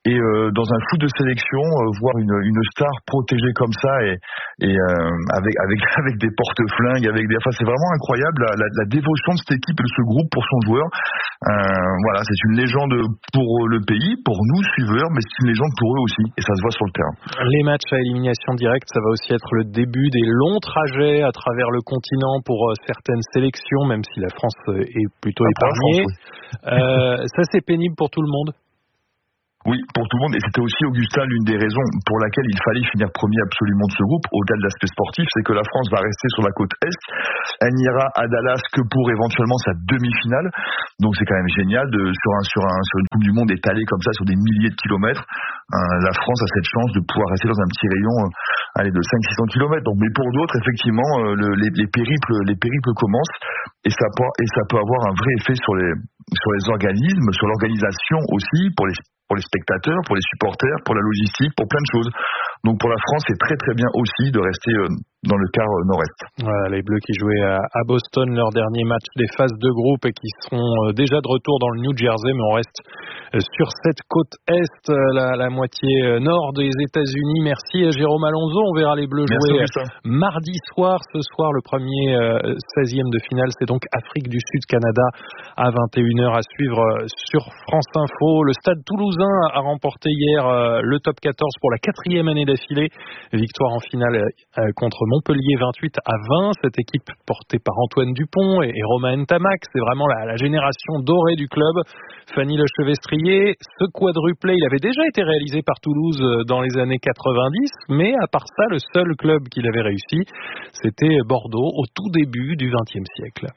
Et euh, dans un foot de sélection, euh, voir une, une star protégée comme ça et, et euh, avec avec avec des porte-flingues, avec des, enfin c'est vraiment incroyable la, la, la dévotion de cette équipe et de ce groupe pour son joueur. Euh, voilà, c'est une légende pour le pays, pour nous suiveurs, mais c'est une légende pour eux aussi et ça se voit sur le terrain. Les matchs à élimination directe, ça va aussi être le début des longs trajets à travers le continent pour certaines sélections, même si la France est plutôt épargnée. Euh, ça c'est pénible pour tout le monde. Oui, pour tout le monde, et c'était aussi, Augustin, l'une des raisons pour laquelle il fallait finir premier absolument de ce groupe, au-delà de l'aspect sportif, c'est que la France va rester sur la côte Est. Elle n'ira à Dallas que pour éventuellement sa demi-finale. Donc c'est quand même génial de sur un sur un sur une Coupe du Monde étalée comme ça sur des milliers de kilomètres. Euh, la France a cette chance de pouvoir rester dans un petit rayon euh, allez, de cinq cents à six cents kilomètres. Donc, mais pour d'autres, effectivement, euh, le, les, les périples les périples commencent et ça peut et ça peut avoir un vrai effet sur les sur les organismes, sur l'organisation aussi, pour les pour les spectateurs, pour les supporters, pour la logistique, pour plein de choses. Donc pour la France, c'est très très bien aussi de rester dans le quart nord-est. Voilà, les Bleus qui jouaient à Boston leur dernier match des phases de groupe et qui seront déjà de retour dans le New Jersey, mais on reste sur cette côte est, la, la moitié nord des États-Unis. Merci Jérôme Alonso. On verra les Bleus Merci jouer Augustin. Mardi soir. Ce soir, le premier seizième de finale, c'est donc Afrique du Sud-Canada à vingt et une heures à suivre sur France Info. Le Stade Toulousain a remporté hier le top quatorze pour la quatrième année d'affilée. Victoire en finale contre Montpellier vingt-huit à vingt. Cette équipe portée par Antoine Dupont et Romain Ntamak, c'est vraiment la, la génération dorée du club. Fanny Lechevestrier, ce quadruplé, il avait déjà été réalisé par Toulouse dans les années quatre-vingt-dix, mais à part ça, le seul club qu'il avait réussi, c'était Bordeaux au tout début du vingtième siècle.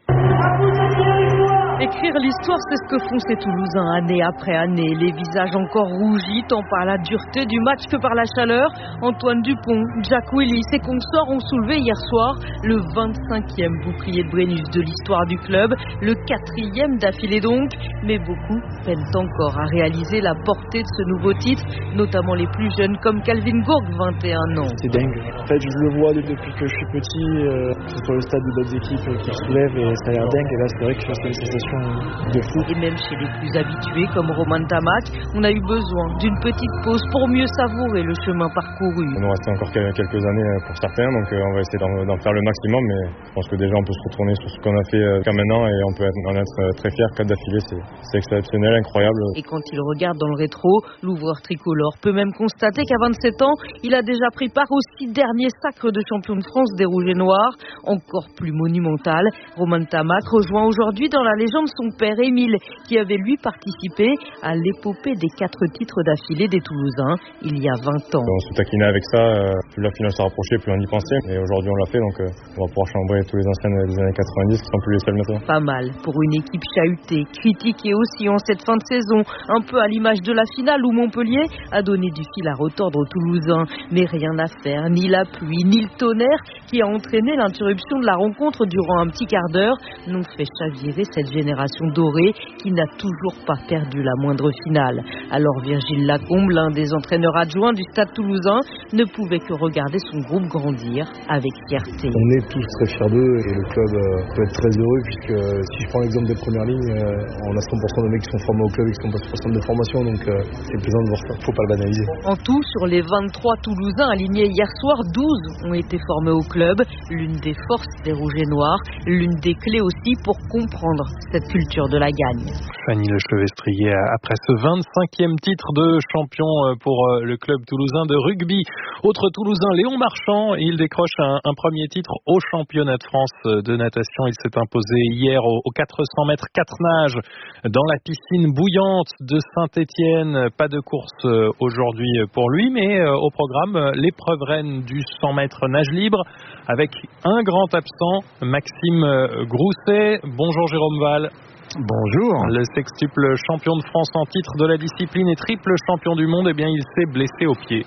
Écrire l'histoire, c'est ce que font ces Toulousains année après année. Les visages encore rougis, tant par la dureté du match que par la chaleur. Antoine Dupont, Jack Willis et consorts ont soulevé hier soir le vingt-cinquième bouclier de Brennus de l'histoire du club, le quatrième d'affilée donc. Mais beaucoup peinent encore à réaliser la portée de ce nouveau titre, notamment les plus jeunes comme Calvin Gourg, vingt et un ans. C'est dingue. En fait, je le vois depuis que je suis petit, euh, c'est sur le stade de d'autres équipes qui se soulèvent et ça a l'air dingue. Et là, c'est vrai que c'est une sensation de fou. Et même chez les plus habitués comme Romain Ntamak, on a eu besoin d'une petite pause pour mieux savourer le chemin parcouru. Il nous reste encore quelques années pour certains, donc on va essayer d'en, d'en faire le maximum, mais je pense que déjà on peut se retourner sur ce qu'on a fait jusqu'à maintenant et on peut en être très fiers. Quatre d'affilée, c'est, c'est exceptionnel, incroyable. Et quand il regarde dans le rétro, l'ouvreur tricolore peut même constater qu'à vingt-sept ans, il a déjà pris part aux six derniers sacres de champion de France des Rouges et Noirs, encore plus monumental. Romain Ntamak rejoint aujourd'hui dans la légende son père Émile, qui avait lui participé à l'épopée des quatre titres d'affilée des Toulousains il y a vingt ans. On se taquinait avec ça, plus la finale se rapprochait, plus on y pensait, et aujourd'hui on l'a fait, donc on va pouvoir chambrer tous les anciens des années quatre-vingt-dix qui sont plus les seuls maintenant. Pas mal pour une équipe chahutée, critiquée aussi en cette fin de saison, un peu à l'image de la finale où Montpellier a donné du fil à retordre aux Toulousains, mais rien à faire, ni la pluie, ni le tonnerre qui a entraîné l'interruption de la rencontre durant un petit quart d'heure n'ont fait chavirer cette génération dorée qui n'a toujours pas perdu la moindre finale. Alors Virgile Lacombe, l'un des entraîneurs adjoints du Stade Toulousain, ne pouvait que regarder son groupe grandir avec fierté. On est tous très fiers d'eux et le club euh, peut être très heureux puisque euh, si je prends l'exemple des premières lignes, euh, on a cent pour cent de mecs qui sont formés au club et qui sont passés par centre de formation, donc euh, c'est plaisant de voir ça. Faut pas le banaliser. En tout, sur les vingt-trois Toulousains alignés hier soir, douze ont été formés au club, l'une des forces des Rouges et Noirs, l'une des clés aussi pour comprendre cette culture de la gagne. Fanny Lechevestrier, après ce vingt-cinquième titre de champion pour le club toulousain de rugby. Autre Toulousain, Léon Marchand, il décroche un, un premier titre au championnat de France de natation. Il s'est imposé hier aux quatre cents mètres quatre nages dans la piscine bouillante de Saint-Étienne. Pas de course aujourd'hui pour lui, mais au programme, l'épreuve reine du cent mètres nage libre avec un grand absent, Maxime Grousset. Bonjour Jérôme Val. Bonjour. Le sextuple champion de France en titre de la discipline et triple champion du monde, eh bien, il s'est blessé au pied.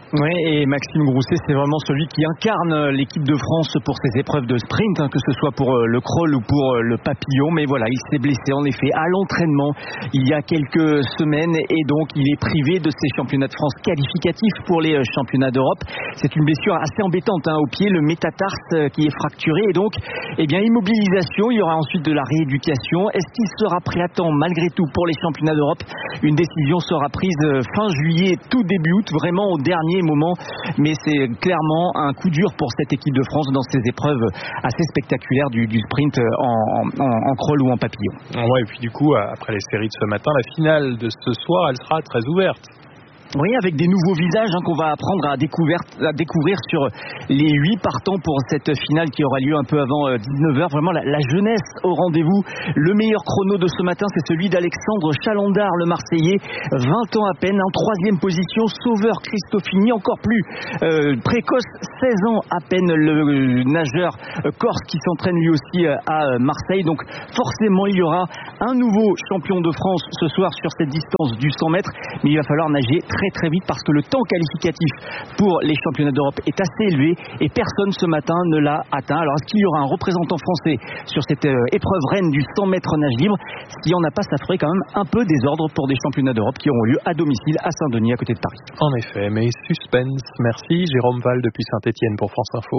Oui, et Maxime Grousset, c'est vraiment celui qui incarne l'équipe de France pour ces épreuves de sprint, hein, que ce soit pour le crawl ou pour le papillon. Mais voilà, il s'est blessé en effet à l'entraînement il y a quelques semaines et donc il est privé de ces championnats de France qualificatifs pour les championnats d'Europe. C'est une blessure assez embêtante hein, au pied, le métatarse qui est fracturé et donc eh bien, immobilisation. Il y aura ensuite de la rééducation. Est-ce qu'il sera prêt à temps malgré tout pour les championnats d'Europe? Une décision sera prise fin juillet, tout début août, vraiment au dernier moment, mais c'est clairement un coup dur pour cette équipe de France dans ces épreuves assez spectaculaires du, du sprint en, en, en crawl ou en papillon. Ouais, et puis du coup, après les séries de ce matin, la finale de ce soir, elle sera très ouverte. Oui, avec des nouveaux visages hein, qu'on va apprendre à découvrir, à découvrir sur les huit partants pour cette finale qui aura lieu un peu avant euh, dix-neuf heures. Vraiment la, la jeunesse au rendez-vous. Le meilleur chrono de ce matin, c'est celui d'Alexandre Chalandard, le Marseillais, vingt ans à peine, en troisième position. Sauveur Cristofini, encore plus euh, précoce, seize ans à peine, le nageur euh, corse qui s'entraîne lui aussi euh, à Marseille. Donc forcément, il y aura un nouveau champion de France ce soir sur cette distance du cent mètres, mais il va falloir nager très très vite parce que le temps qualificatif pour les championnats d'Europe est assez élevé et personne ce matin ne l'a atteint. Alors est-ce qu'il y aura un représentant français sur cette euh, épreuve reine du cent mètres nage libre? S'il n'y en a pas, ça ferait quand même un peu désordre pour des championnats d'Europe qui auront lieu à domicile à Saint-Denis à côté de Paris. En effet, mais suspense. Merci Jérôme Val depuis Saint-Étienne pour France Info.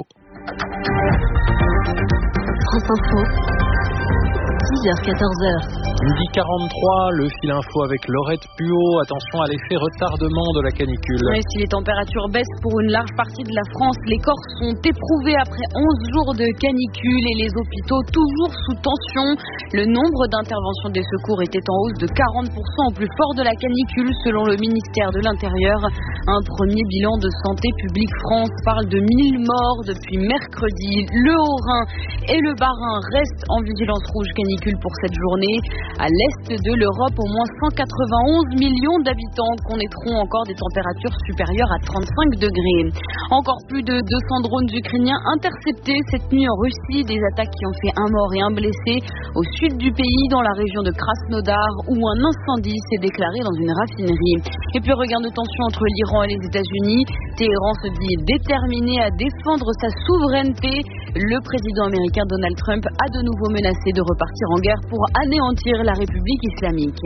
France Info. dix heures quatorze heures. Midi quarante-trois, le fil info avec Laurette Puot. Attention à l'effet retardement de la canicule. Oui, si les températures baissent pour une large partie de la France, les Corses sont éprouvés après onze jours de canicule et les hôpitaux toujours sous tension. Le nombre d'interventions des secours était en hausse de quarante pour cent au plus fort de la canicule selon le ministère de l'Intérieur. Un premier bilan de Santé publique France parle de mille morts depuis mercredi. Le Haut-Rhin et le Bas-Rhin restent en vigilance rouge canicule pour cette journée. À l'est de l'Europe, au moins cent quatre-vingt-onze millions d'habitants connaîtront encore des températures supérieures à trente-cinq degrés. Encore plus de deux cents drones ukrainiens interceptés cette nuit en Russie. Des attaques qui ont fait un mort et un blessé au sud du pays, dans la région de Krasnodar, où un incendie s'est déclaré dans une raffinerie. Et puis regain de tension entre l'Iran et les États-Unis. Téhéran se dit déterminé à défendre sa souveraineté. Le président américain Donald Trump a de nouveau menacé de repartir en guerre pour anéantir la République islamique.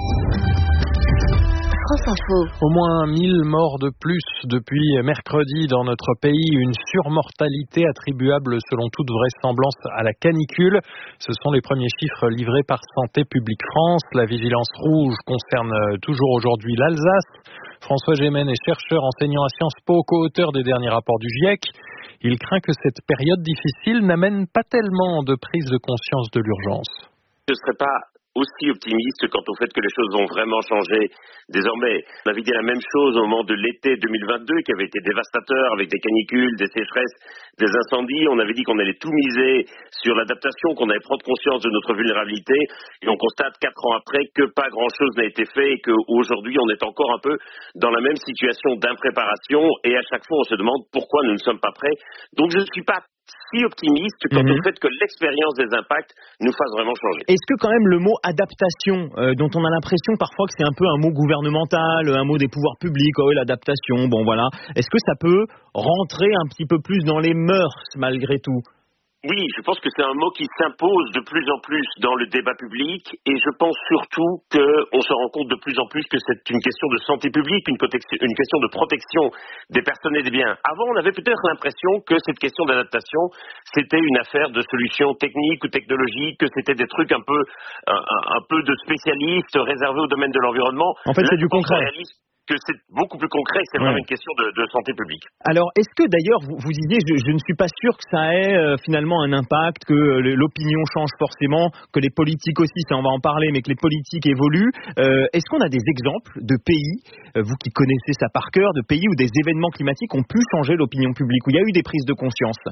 France Info. Au moins mille morts de plus depuis mercredi dans notre pays, une surmortalité attribuable selon toute vraisemblance à la canicule. Ce sont les premiers chiffres livrés par Santé publique France. La vigilance rouge concerne toujours aujourd'hui l'Alsace. François Gémen est chercheur enseignant à Sciences Po, co-auteur des derniers rapports du GIEC. Il craint que cette période difficile n'amène pas tellement de prise de conscience de l'urgence. Je ne serais pas aussi optimiste quant au fait que les choses vont vraiment changer désormais. On avait dit la même chose au moment de l'été deux mille vingt-deux qui avait été dévastateur avec des canicules, des sécheresses, des incendies. On avait dit qu'on allait tout miser sur l'adaptation, qu'on allait prendre conscience de notre vulnérabilité et on constate quatre ans après que pas grand-chose n'a été fait et qu'aujourd'hui on est encore un peu dans la même situation d'impréparation et à chaque fois on se demande pourquoi nous ne sommes pas prêts. Donc je ne suis pas si optimiste quant mmh. au fait que l'expérience des impacts nous fasse vraiment changer. Est-ce que quand même le mot adaptation, euh, dont on a l'impression parfois que c'est un peu un mot gouvernemental, un mot des pouvoirs publics, oh, l'adaptation, bon voilà, est-ce que ça peut rentrer un petit peu plus dans les mœurs malgré tout ? Oui, je pense que c'est un mot qui s'impose de plus en plus dans le débat public et je pense surtout qu'on se rend compte de plus en plus que c'est une question de santé publique, une, une question de protection des personnes et des biens. Avant, on avait peut-être l'impression que cette question d'adaptation, c'était une affaire de solutions techniques ou technologiques, que c'était des trucs un peu, un, un peu de spécialistes réservés au domaine de l'environnement. En fait, Là, c'est du concret. Que c'est beaucoup plus concret, c'est ouais. vraiment une question de, de santé publique. Alors, est-ce que d'ailleurs, vous, vous disiez, je, je ne suis pas sûr que ça ait euh, finalement un impact, que euh, l'opinion change forcément, que les politiques aussi, ça on va en parler, mais que les politiques évoluent. Euh, est-ce qu'on a des exemples de pays, euh, vous qui connaissez ça par cœur, de pays où des événements climatiques ont pu changer l'opinion publique, où il y a eu des prises de conscience ?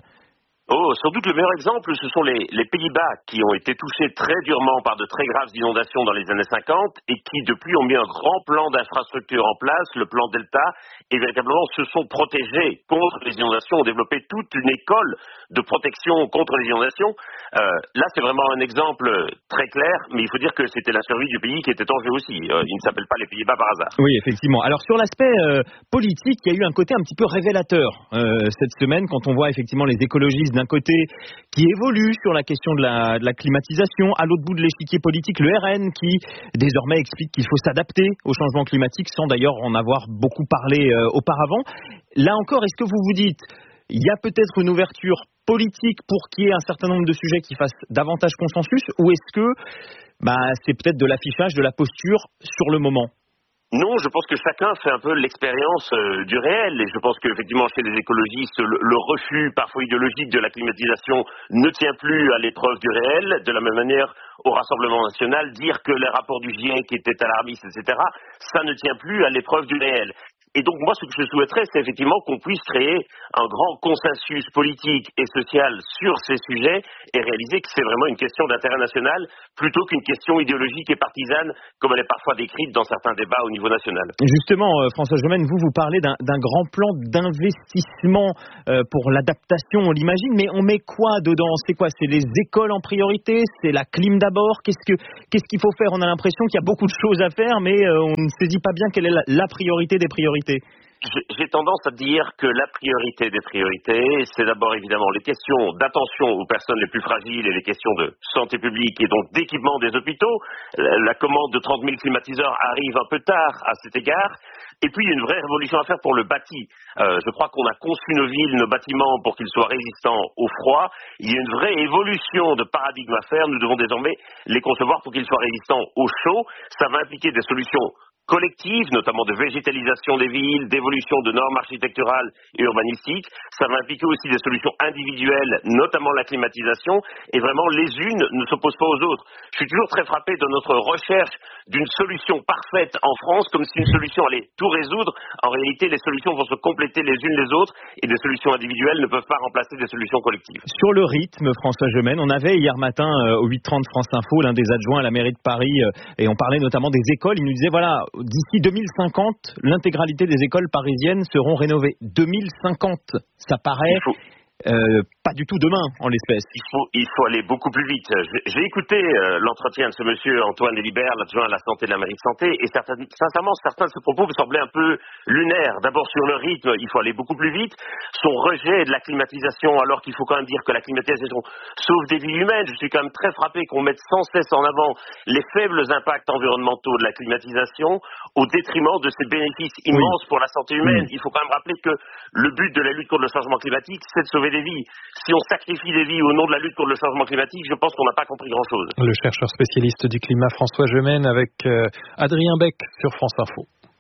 Oh, sans doute le meilleur exemple, ce sont les, les Pays-Bas qui ont été touchés très durement par de très graves inondations dans les années cinquante et qui depuis ont mis un grand plan d'infrastructure en place, le plan Delta, et véritablement se sont protégés contre les inondations, ont développé toute une école de protection contre les inondations. Euh, là, c'est vraiment un exemple très clair, mais il faut dire que c'était la survie du pays qui était en jeu aussi. Euh, il ne s'appelle pas les Pays-Bas par hasard. Oui, effectivement. Alors sur l'aspect euh, politique, il y a eu un côté un petit peu révélateur euh, cette semaine quand on voit effectivement les écologistes d'un côté qui évolue sur la question de la, de la climatisation, à l'autre bout de l'échiquier politique, le R N qui désormais explique qu'il faut s'adapter au changement climatique sans d'ailleurs en avoir beaucoup parlé euh, auparavant. Là encore, est-ce que vous vous dites, il y a peut-être une ouverture politique pour qu'il y ait un certain nombre de sujets qui fassent davantage consensus, ou est-ce que bah, c'est peut-être de l'affichage, de la posture sur le moment ? Non, je pense que chacun fait un peu l'expérience euh, du réel et je pense qu'effectivement chez les écologistes, le, le refus parfois idéologique de la climatisation ne tient plus à l'épreuve du réel. De la même manière, au Rassemblement national, dire que les rapports du GIEC étaient alarmistes, et cetera, ça ne tient plus à l'épreuve du réel. Et donc moi, ce que je souhaiterais, c'est effectivement qu'on puisse créer un grand consensus politique et social sur ces sujets et réaliser que c'est vraiment une question d'intérêt national plutôt qu'une question idéologique et partisane comme elle est parfois décrite dans certains débats au niveau national. Justement, euh, François Jomène, vous, vous parlez d'un, d'un grand plan d'investissement euh, pour l'adaptation, on l'imagine, mais on met quoi dedans ? C'est quoi ? C'est les écoles en priorité ? C'est la clim d'abord ? Qu'est-ce que, qu'est-ce qu'il faut faire ? On a l'impression qu'il y a beaucoup de choses à faire, mais euh, on ne saisit pas bien quelle est la, la priorité des priorités. J'ai tendance à dire que la priorité des priorités, c'est d'abord évidemment les questions d'attention aux personnes les plus fragiles et les questions de santé publique et donc d'équipement des hôpitaux. La commande de trente mille climatiseurs arrive un peu tard à cet égard. Et puis, il y a une vraie révolution à faire pour le bâti. Euh, je crois qu'on a conçu nos villes, nos bâtiments pour qu'ils soient résistants au froid. Il y a une vraie évolution de paradigme à faire. Nous devons désormais les concevoir pour qu'ils soient résistants au chaud. Ça va impliquer des solutions collectives, notamment de végétalisation des villes, d'évolution de normes architecturales et urbanistiques. Ça va impliquer aussi des solutions individuelles, notamment la climatisation. Et vraiment, les unes ne s'opposent pas aux autres. Je suis toujours très frappé de notre recherche d'une solution parfaite en France, comme si une solution allait tout résoudre. En réalité, les solutions vont se compléter les unes les autres et des solutions individuelles ne peuvent pas remplacer des solutions collectives. Sur le rythme, François Jomène, on avait hier matin euh, au huit trente France Info l'un des adjoints à la mairie de Paris euh, et on parlait notamment des écoles. Il nous disait voilà, d'ici deux mille cinquante, l'intégralité des écoles parisiennes seront rénovées. deux mille cinquante, ça paraît euh, pas du tout demain en l'espèce. Il faut, il faut aller beaucoup plus vite. J'ai écouté euh, l'entretien de ce monsieur Antoine Lilibert, l'adjoint à la santé de la mairie de santé, et certains, sincèrement, certains de ses propos me semblaient un peu lunaires. D'abord sur le rythme, il faut aller beaucoup plus vite. Son rejet de la climatisation, alors qu'il faut quand même dire que la climatisation sauve des vies humaines. Je suis quand même très frappé qu'on mette sans cesse en avant les faibles impacts environnementaux de la climatisation au détriment de ses bénéfices immenses oui. pour la santé humaine. Oui. Il faut quand même rappeler que le but de la lutte contre le changement climatique, c'est de sauver des vies. Si on sacrifie des vies au nom de la lutte contre le changement climatique, je pense qu'on n'a pas compris grand-chose. Le chercheur spécialiste du climat François Jomène avec euh, Adrien Beck sur France Info.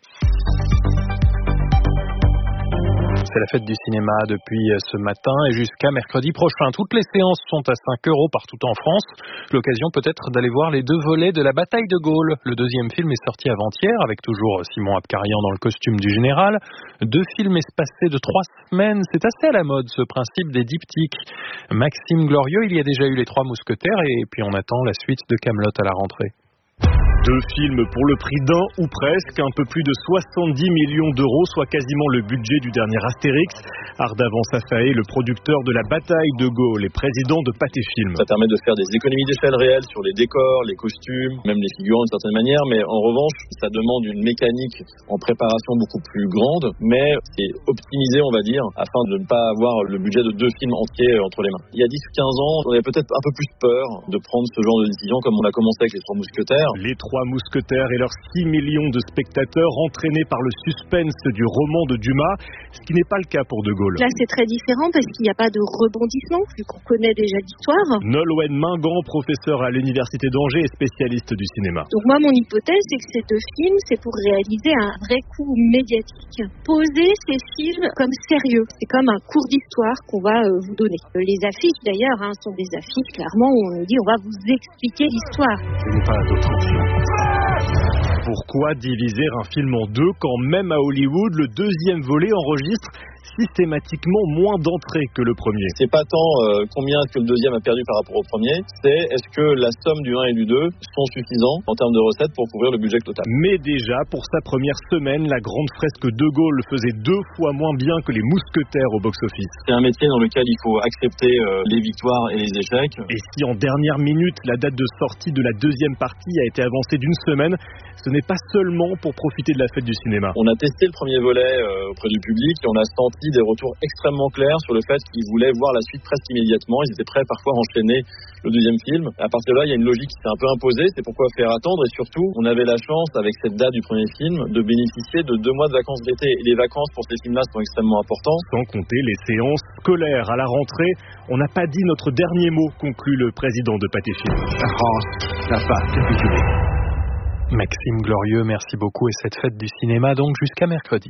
C'est la fête du cinéma depuis ce matin et jusqu'à mercredi prochain. Toutes les séances sont à cinq euros partout en France. L'occasion peut-être d'aller voir les deux volets de la bataille de Gaulle. Le deuxième film est sorti avant-hier avec toujours Simon Abkarian dans le costume du général. Deux films espacés de trois semaines. C'est assez à la mode ce principe des diptyques. Maxime Glorieux, il y a déjà eu Les Trois Mousquetaires et puis on attend la suite de Kaamelott à la rentrée. Deux films pour le prix d'un ou presque, un peu plus de soixante-dix millions d'euros, soit quasiment le budget du dernier Astérix. Ardavan Safaé, le producteur de la bataille de Gaulle et président de Pathé Film. Ça permet de faire des économies d'échelle réelles sur les décors, les costumes, même les figurants d'une certaine manière, mais en revanche, ça demande une mécanique en préparation beaucoup plus grande, mais c'est optimisé, on va dire, afin de ne pas avoir le budget de deux films entiers entre les mains. Il y a dix ou quinze ans, on avait peut-être un peu plus peur de prendre ce genre de décision, comme on a commencé avec Les Trois Mousquetaires. Les Trois Mousquetaires et leurs six millions de spectateurs entraînés par le suspense du roman de Dumas, ce qui n'est pas le cas pour De Gaulle. Là, c'est très différent parce qu'il n'y a pas de rebondissement, vu qu'on connaît déjà l'histoire. Nolwenn Mingan, professeur à l'Université d'Angers et spécialiste du cinéma. Donc moi, mon hypothèse, c'est que ces deux films, c'est pour réaliser un vrai coup médiatique. Poser ces films comme sérieux. C'est comme un cours d'histoire qu'on va euh, vous donner. Les affiches, d'ailleurs, hein, sont des affiches, clairement, où on dit on va vous expliquer l'histoire. Je n'ai pas d'autre option. Pourquoi diviser un film en deux quand même à Hollywood, le deuxième volet enregistre systématiquement moins d'entrées que le premier. C'est pas tant euh, combien est-ce que le deuxième a perdu par rapport au premier, c'est est-ce que la somme du un et du deux sont suffisants en termes de recettes pour couvrir le budget total. Mais déjà, pour sa première semaine, la grande fresque de Gaulle faisait deux fois moins bien que les mousquetaires au box-office. C'est un métier dans lequel il faut accepter euh, les victoires et les échecs. Et si en dernière minute, la date de sortie de la deuxième partie a été avancée d'une semaine, ce n'est pas seulement pour profiter de la fête du cinéma. On a testé le premier volet euh, auprès du public et on a senti des retours extrêmement clairs sur le fait qu'ils voulaient voir la suite presque immédiatement. Ils étaient prêts parfois à enchaîner le deuxième film. À partir de là, il y a une logique qui s'est un peu imposée. C'est pourquoi faire attendre. Et surtout, on avait la chance, avec cette date du premier film, de bénéficier de deux mois de vacances d'été. Et les vacances pour ces films-là sont extrêmement importantes. Sans compter les séances scolaires à la rentrée. On n'a pas dit notre dernier mot, conclut le président de Pathé Film. La France n'a pas capitulé. Maxime Glorieux, merci beaucoup. Et cette fête du cinéma, donc, jusqu'à mercredi.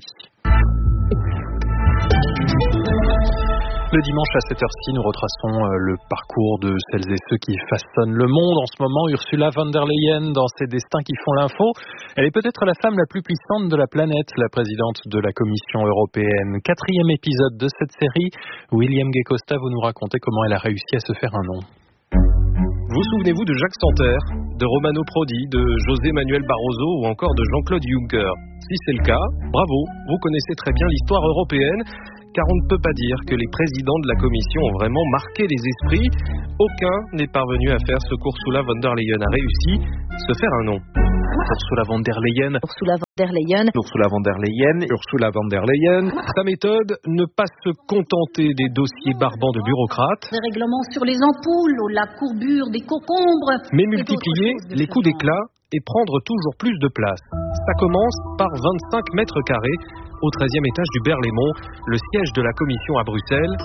Le dimanche à cette heure-ci, nous retraçons le parcours de celles et ceux qui façonnent le monde. En ce moment, Ursula von der Leyen, dans ses destins qui font l'info, elle est peut-être la femme la plus puissante de la planète, la présidente de la Commission européenne. Quatrième épisode de cette série, William Gay-Costa, vous nous racontez comment elle a réussi à se faire un nom. Vous souvenez-vous de Jacques Santer, de Romano Prodi, de José Manuel Barroso ou encore de Jean-Claude Juncker? Si c'est le cas, bravo, vous connaissez très bien l'histoire européenne, car on ne peut pas dire que les présidents de la Commission ont vraiment marqué les esprits. Aucun n'est parvenu à faire ce qu'Ursula von der Leyen a réussi, se faire un nom. Ursula von der Leyen. Ursula von der Leyen. Ursula von der Leyen. Ursula von der Leyen. Sa méthode, ne pas se contenter des dossiers barbants de bureaucrates. Des règlements sur les ampoules, ou la courbure des concombres. Mais multiplier les coups d'éclat et prendre toujours plus de place. Ça commence par vingt-cinq mètres carrés au treizième étage du Berlaymont, le siège de la Commission à Bruxelles.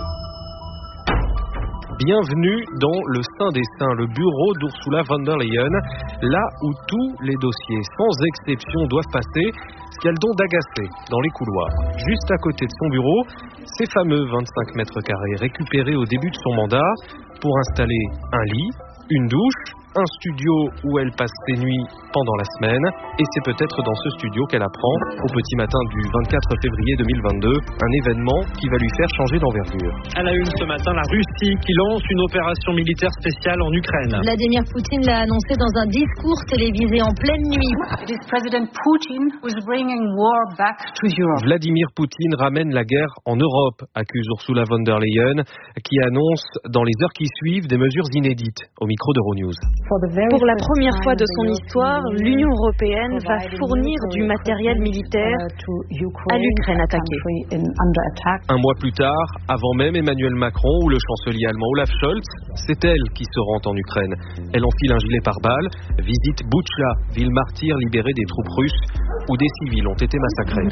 Bienvenue dans le Saint des Saints, le bureau d'Ursula von der Leyen, là où tous les dossiers, sans exception, doivent passer, ce qui a le don d'agacer dans les couloirs. Juste à côté de son bureau, ces fameux vingt-cinq mètres carrés récupérés au début de son mandat pour installer un lit, une douche, un studio où elle passe ses nuits pendant la semaine, et c'est peut-être dans ce studio qu'elle apprend, au petit matin du vingt-quatre février deux mille vingt-deux, un événement qui va lui faire changer d'envergure. À la une ce matin, la Russie qui lance une opération militaire spéciale en Ukraine. Vladimir Poutine l'a annoncé dans un discours télévisé en pleine nuit. It is President Putin who is bringing war back to Europe. Vladimir Poutine ramène la guerre en Europe, accuse Ursula von der Leyen, qui annonce dans les heures qui suivent des mesures inédites au micro d'Euronews. Pour la première fois de son histoire, l'Union européenne va fournir du matériel militaire à l'Ukraine attaquée. Un mois plus tard, avant même Emmanuel Macron ou le chancelier allemand Olaf Scholz, c'est elle qui se rend en Ukraine. Elle enfile un gilet pare-balles, visite Boutcha, ville martyre libérée des troupes russes, où des civils ont été massacrés.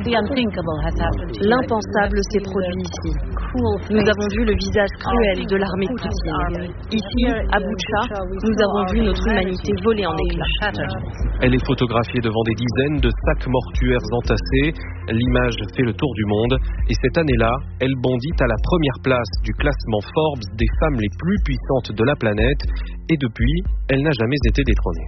L'impensable s'est produit ici. Nous avons vu le visage cruel de l'armée Poutine. Ici, à Boutcha, nous avons vu notre humanité voler en éclats. Elle est photographiée devant des dizaines de sacs mortuaires entassés. L'image fait le tour du monde. Et cette année-là, elle bondit à la première place du classement Forbes des femmes les plus puissantes de la planète. Et depuis, elle n'a jamais été détrônée.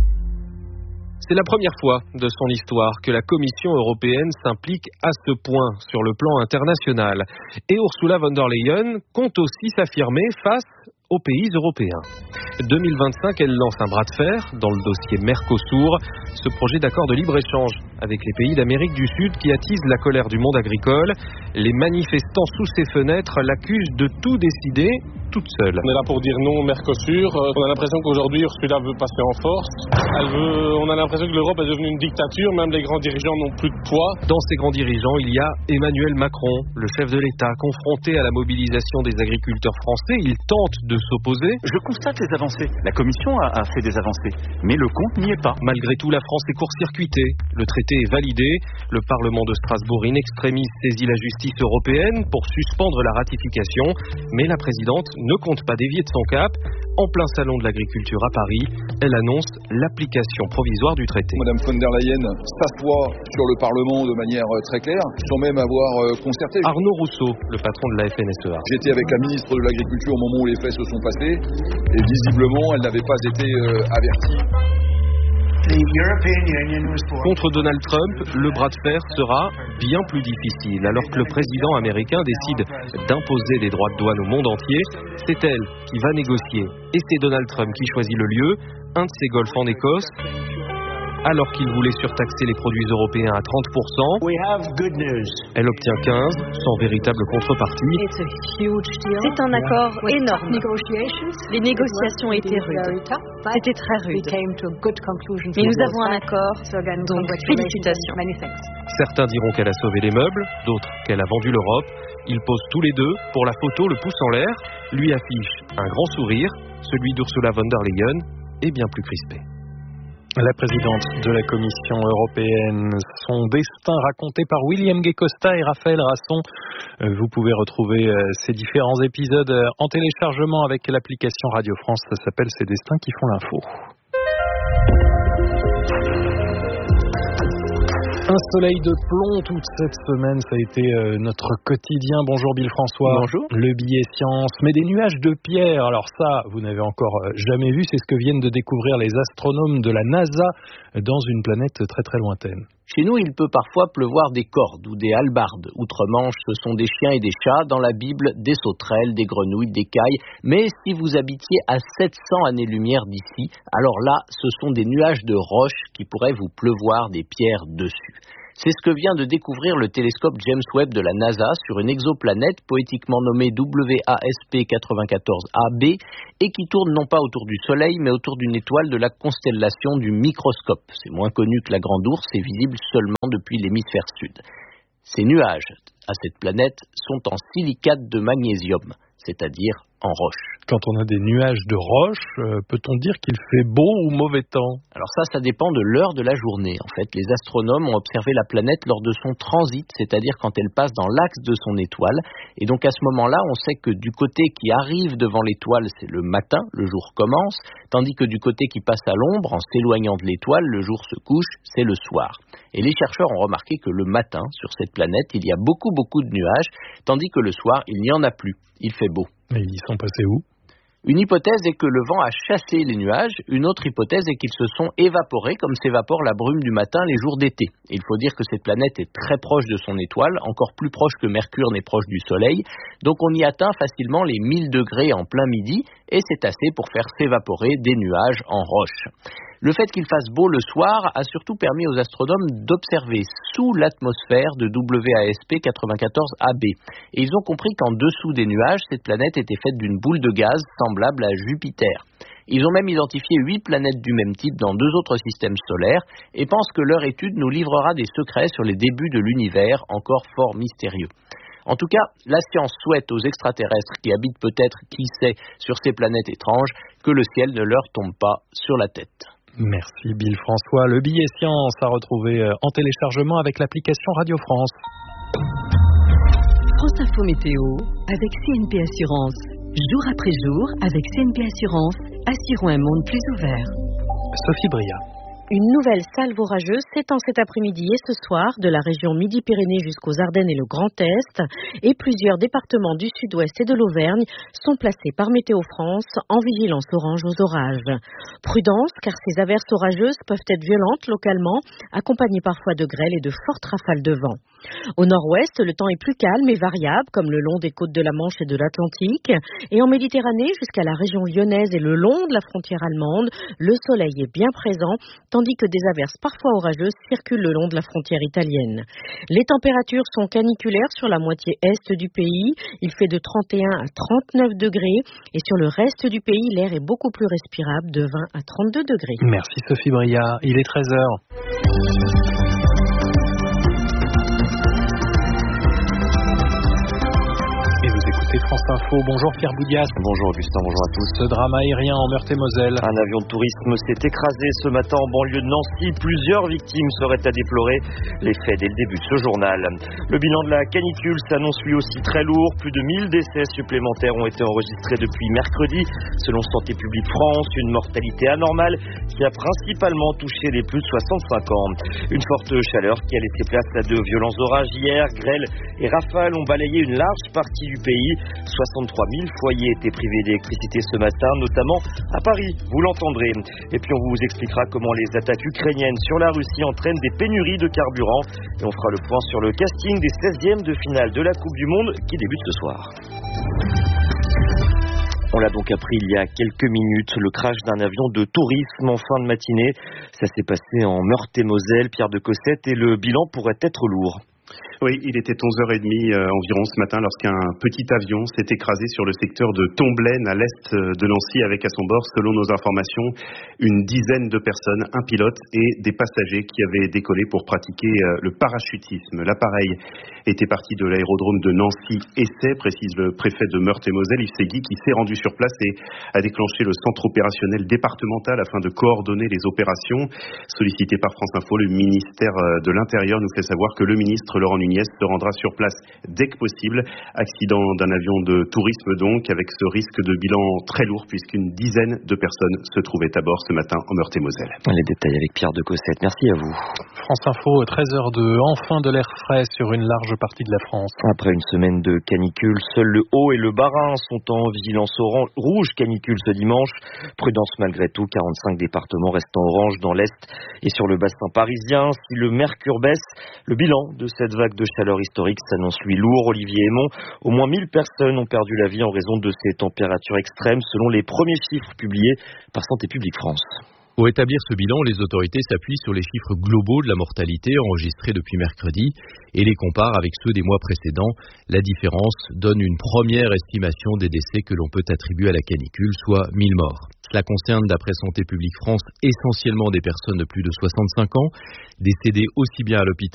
C'est la première fois de son histoire que la Commission européenne s'implique à ce point sur le plan international. Et Ursula von der Leyen compte aussi s'affirmer face aux pays européens. deux mille vingt-cinq, elle lance un bras de fer dans le dossier Mercosur, ce projet d'accord de libre-échange avec les pays d'Amérique du Sud qui attise la colère du monde agricole. Les manifestants sous ses fenêtres l'accusent de tout décider toute seule. On est là pour dire non au Mercosur. On a l'impression qu'aujourd'hui Ursula veut passer en force. Elle veut, on a l'impression que l'Europe est devenue une dictature, même les grands dirigeants n'ont plus de poids. Dans ces grands dirigeants, il y a Emmanuel Macron, le chef de l'État, confronté à la mobilisation des agriculteurs français. Il tente de s'opposer. Je constate les avancées. La Commission a, a fait des avancées, mais le compte n'y est pas. Malgré tout, la France est court-circuitée. Le traité est validé. Le Parlement de Strasbourg in extremis saisit la justice européenne pour suspendre la ratification. Mais la présidente ne compte pas dévier de son cap. En plein salon de l'agriculture à Paris, elle annonce l'application provisoire du traité. Madame von der Leyen s'assoit sur le Parlement de manière très claire, sans même avoir concerté. Arnaud Rousseau, le patron de la F N S E A. J'étais avec la ministre de l'Agriculture au moment où les faits se sont passés, et visiblement, elle n'avait pas été euh, avertie. Contre Donald Trump, le bras de fer sera bien plus difficile. Alors que le président américain décide d'imposer des droits de douane au monde entier, c'est elle qui va négocier. Et c'est Donald Trump qui choisit le lieu, un de ses golfs en Écosse, alors qu'il voulait surtaxer les produits européens à trente pour cent. Elle obtient quinze, sans véritable contrepartie. C'est un accord énorme. Les négociations étaient rudes. C'était très rude. Mais nous avons un accord, donc félicitations. Certains diront qu'elle a sauvé les meubles, d'autres qu'elle a vendu l'Europe. Ils posent tous les deux pour la photo, le pouce en l'air, lui affiche un grand sourire, celui d'Ursula von der Leyen est bien plus crispé. La présidente de la Commission européenne, son destin raconté par William Gay Costa et Raphaël Rasson. Vous pouvez retrouver ces différents épisodes en téléchargement avec l'application Radio France. Ça s'appelle Ces destins qui font l'info. Un soleil de plomb toute cette semaine, ça a été euh, notre quotidien. Bonjour Bill François. Bonjour. Le billet science, mais des nuages de pierre. Alors ça, vous n'avez encore euh, jamais vu. C'est ce que viennent de découvrir les astronomes de la NASA dans une planète très très lointaine. Chez nous, il peut parfois pleuvoir des cordes ou des hallebardes. Outre-Manche, ce sont des chiens et des chats. Dans la Bible, des sauterelles, des grenouilles, des cailles. Mais si vous habitiez à sept cents années-lumière d'ici, alors là, ce sont des nuages de roches qui pourraient vous pleuvoir des pierres dessus. C'est ce que vient de découvrir le télescope James Webb de la NASA sur une exoplanète poétiquement nommée W A S P quatre-vingt-quatorze A B et qui tourne non pas autour du Soleil mais autour d'une étoile de la constellation du Microscope. C'est moins connu que la Grande Ourse et visible seulement depuis l'hémisphère sud. Ces nuages à cette planète sont en silicate de magnésium, c'est-à-dire en roche. Quand on a des nuages de roche, euh, peut-on dire qu'il fait beau ou mauvais temps ? Alors ça, ça dépend de l'heure de la journée. En fait, les astronomes ont observé la planète lors de son transit, c'est-à-dire quand elle passe dans l'axe de son étoile. Et donc à ce moment-là, on sait que du côté qui arrive devant l'étoile, c'est le matin, le jour commence, tandis que du côté qui passe à l'ombre, en s'éloignant de l'étoile, le jour se couche, c'est le soir. Et les chercheurs ont remarqué que le matin, sur cette planète, il y a beaucoup, beaucoup de nuages, tandis que le soir, il n'y en a plus. Il fait beau. Et ils sont passés où ? Une hypothèse est que le vent a chassé les nuages, une autre hypothèse est qu'ils se sont évaporés comme s'évapore la brume du matin les jours d'été. Il faut dire que cette planète est très proche de son étoile, encore plus proche que Mercure n'est proche du Soleil, donc on y atteint facilement les mille degrés en plein midi, et c'est assez pour faire s'évaporer des nuages en roche. Le fait qu'il fasse beau le soir a surtout permis aux astronomes d'observer sous l'atmosphère de W A S P quatre-vingt-quatorze A B. Et ils ont compris qu'en dessous des nuages, cette planète était faite d'une boule de gaz semblable à Jupiter. Ils ont même identifié huit planètes du même type dans deux autres systèmes solaires et pensent que leur étude nous livrera des secrets sur les débuts de l'univers, encore fort mystérieux. En tout cas, la science souhaite aux extraterrestres qui habitent peut-être, qui sait, sur ces planètes étranges, que le ciel ne leur tombe pas sur la tête. Merci Bill François. Le billet science à retrouver en téléchargement avec l'application Radio France. France Info Météo avec C N P Assurance. Jour après jour, avec C N P Assurance, assurons un monde plus ouvert. Sophie Bria. Une nouvelle salve orageuse s'étend cet après-midi et ce soir de la région Midi-Pyrénées jusqu'aux Ardennes et le Grand Est, et plusieurs départements du Sud-Ouest et de l'Auvergne sont placés par Météo France en vigilance orange aux orages. Prudence, car ces averses orageuses peuvent être violentes localement, accompagnées parfois de grêle et de fortes rafales de vent. Au nord-ouest, le temps est plus calme et variable, comme le long des côtes de la Manche et de l'Atlantique, et en Méditerranée jusqu'à la région lyonnaise et le long de la frontière allemande, le soleil est bien présent, tandis que des averses parfois orageuses circulent le long de la frontière italienne. Les températures sont caniculaires sur la moitié est du pays. Il fait de trente et un à trente-neuf degrés et sur le reste du pays, l'air est beaucoup plus respirable de vingt à trente-deux degrés. Merci Sophie Bria. Il est treize heures. C'est France Info. Bonjour Pierre Boudias. Bonjour Augustin, bonjour à tous. Ce drame aérien en Meurthe-et-Moselle. Un avion de tourisme s'est écrasé ce matin en banlieue de Nancy. Plusieurs victimes seraient à déplorer. Les faits dès le début de ce journal. Le bilan de la canicule s'annonce lui aussi très lourd. Plus de mille décès supplémentaires ont été enregistrés depuis mercredi. Selon Santé publique France, une mortalité anormale qui a principalement touché les plus de soixante-cinq ans. Une forte chaleur qui a laissé place à de violents orages hier. Grêle et rafales ont balayé une large partie du pays. soixante-trois mille foyers étaient privés d'électricité ce matin, notamment à Paris, vous l'entendrez. Et puis on vous expliquera comment les attaques ukrainiennes sur la Russie entraînent des pénuries de carburant. Et on fera le point sur le casting des seizièmes de finale de la Coupe du Monde qui débute ce soir. On l'a donc appris il y a quelques minutes, le crash d'un avion de tourisme en fin de matinée. Ça s'est passé en Meurthe-et-Moselle, Pierre de Cossette, et le bilan pourrait être lourd. Oui, il était onze heures trente euh, environ ce matin lorsqu'un petit avion s'est écrasé sur le secteur de Tomblaine à l'est de Nancy avec à son bord, selon nos informations, une dizaine de personnes, un pilote et des passagers qui avaient décollé pour pratiquer euh, le parachutisme. L'appareil était parti de l'aérodrome de Nancy-Essay, précise le préfet de Meurthe-et-Moselle, Yves Segui, qui s'est rendu sur place et a déclenché le centre opérationnel départemental afin de coordonner les opérations. Sollicité par France Info, le ministère de l'Intérieur nous fait savoir que le ministre Laurent Nunez se rendra sur place dès que possible. Accident d'un avion de tourisme donc, avec ce risque de bilan très lourd puisqu'une dizaine de personnes se trouvaient à bord ce matin en Meurthe-et-Moselle. Les détails avec Pierre de Cossette. Merci à vous. France Info, treize heures deux, enfin de l'air frais sur une large partie de la France. Après une semaine de canicule, seuls le Haut et le Bas-Rhin sont en vigilance orange, rouge canicule ce dimanche. Prudence malgré tout, quarante-cinq départements restent en orange dans l'Est et sur le bassin parisien. Si le mercure baisse, le bilan de cette vague de chaleur historique s'annonce lui lourd. Olivier Aymon, au moins mille personnes ont perdu la vie en raison de ces températures extrêmes selon les premiers chiffres publiés par Santé publique France. Pour établir ce bilan, les autorités s'appuient sur les chiffres globaux de la mortalité enregistrés depuis mercredi et les comparent avec ceux des mois précédents. La différence donne une première estimation des décès que l'on peut attribuer à la canicule, soit mille morts. Cela concerne, d'après Santé publique France, essentiellement des personnes de plus de soixante-cinq ans, décédées aussi bien à l'hôpital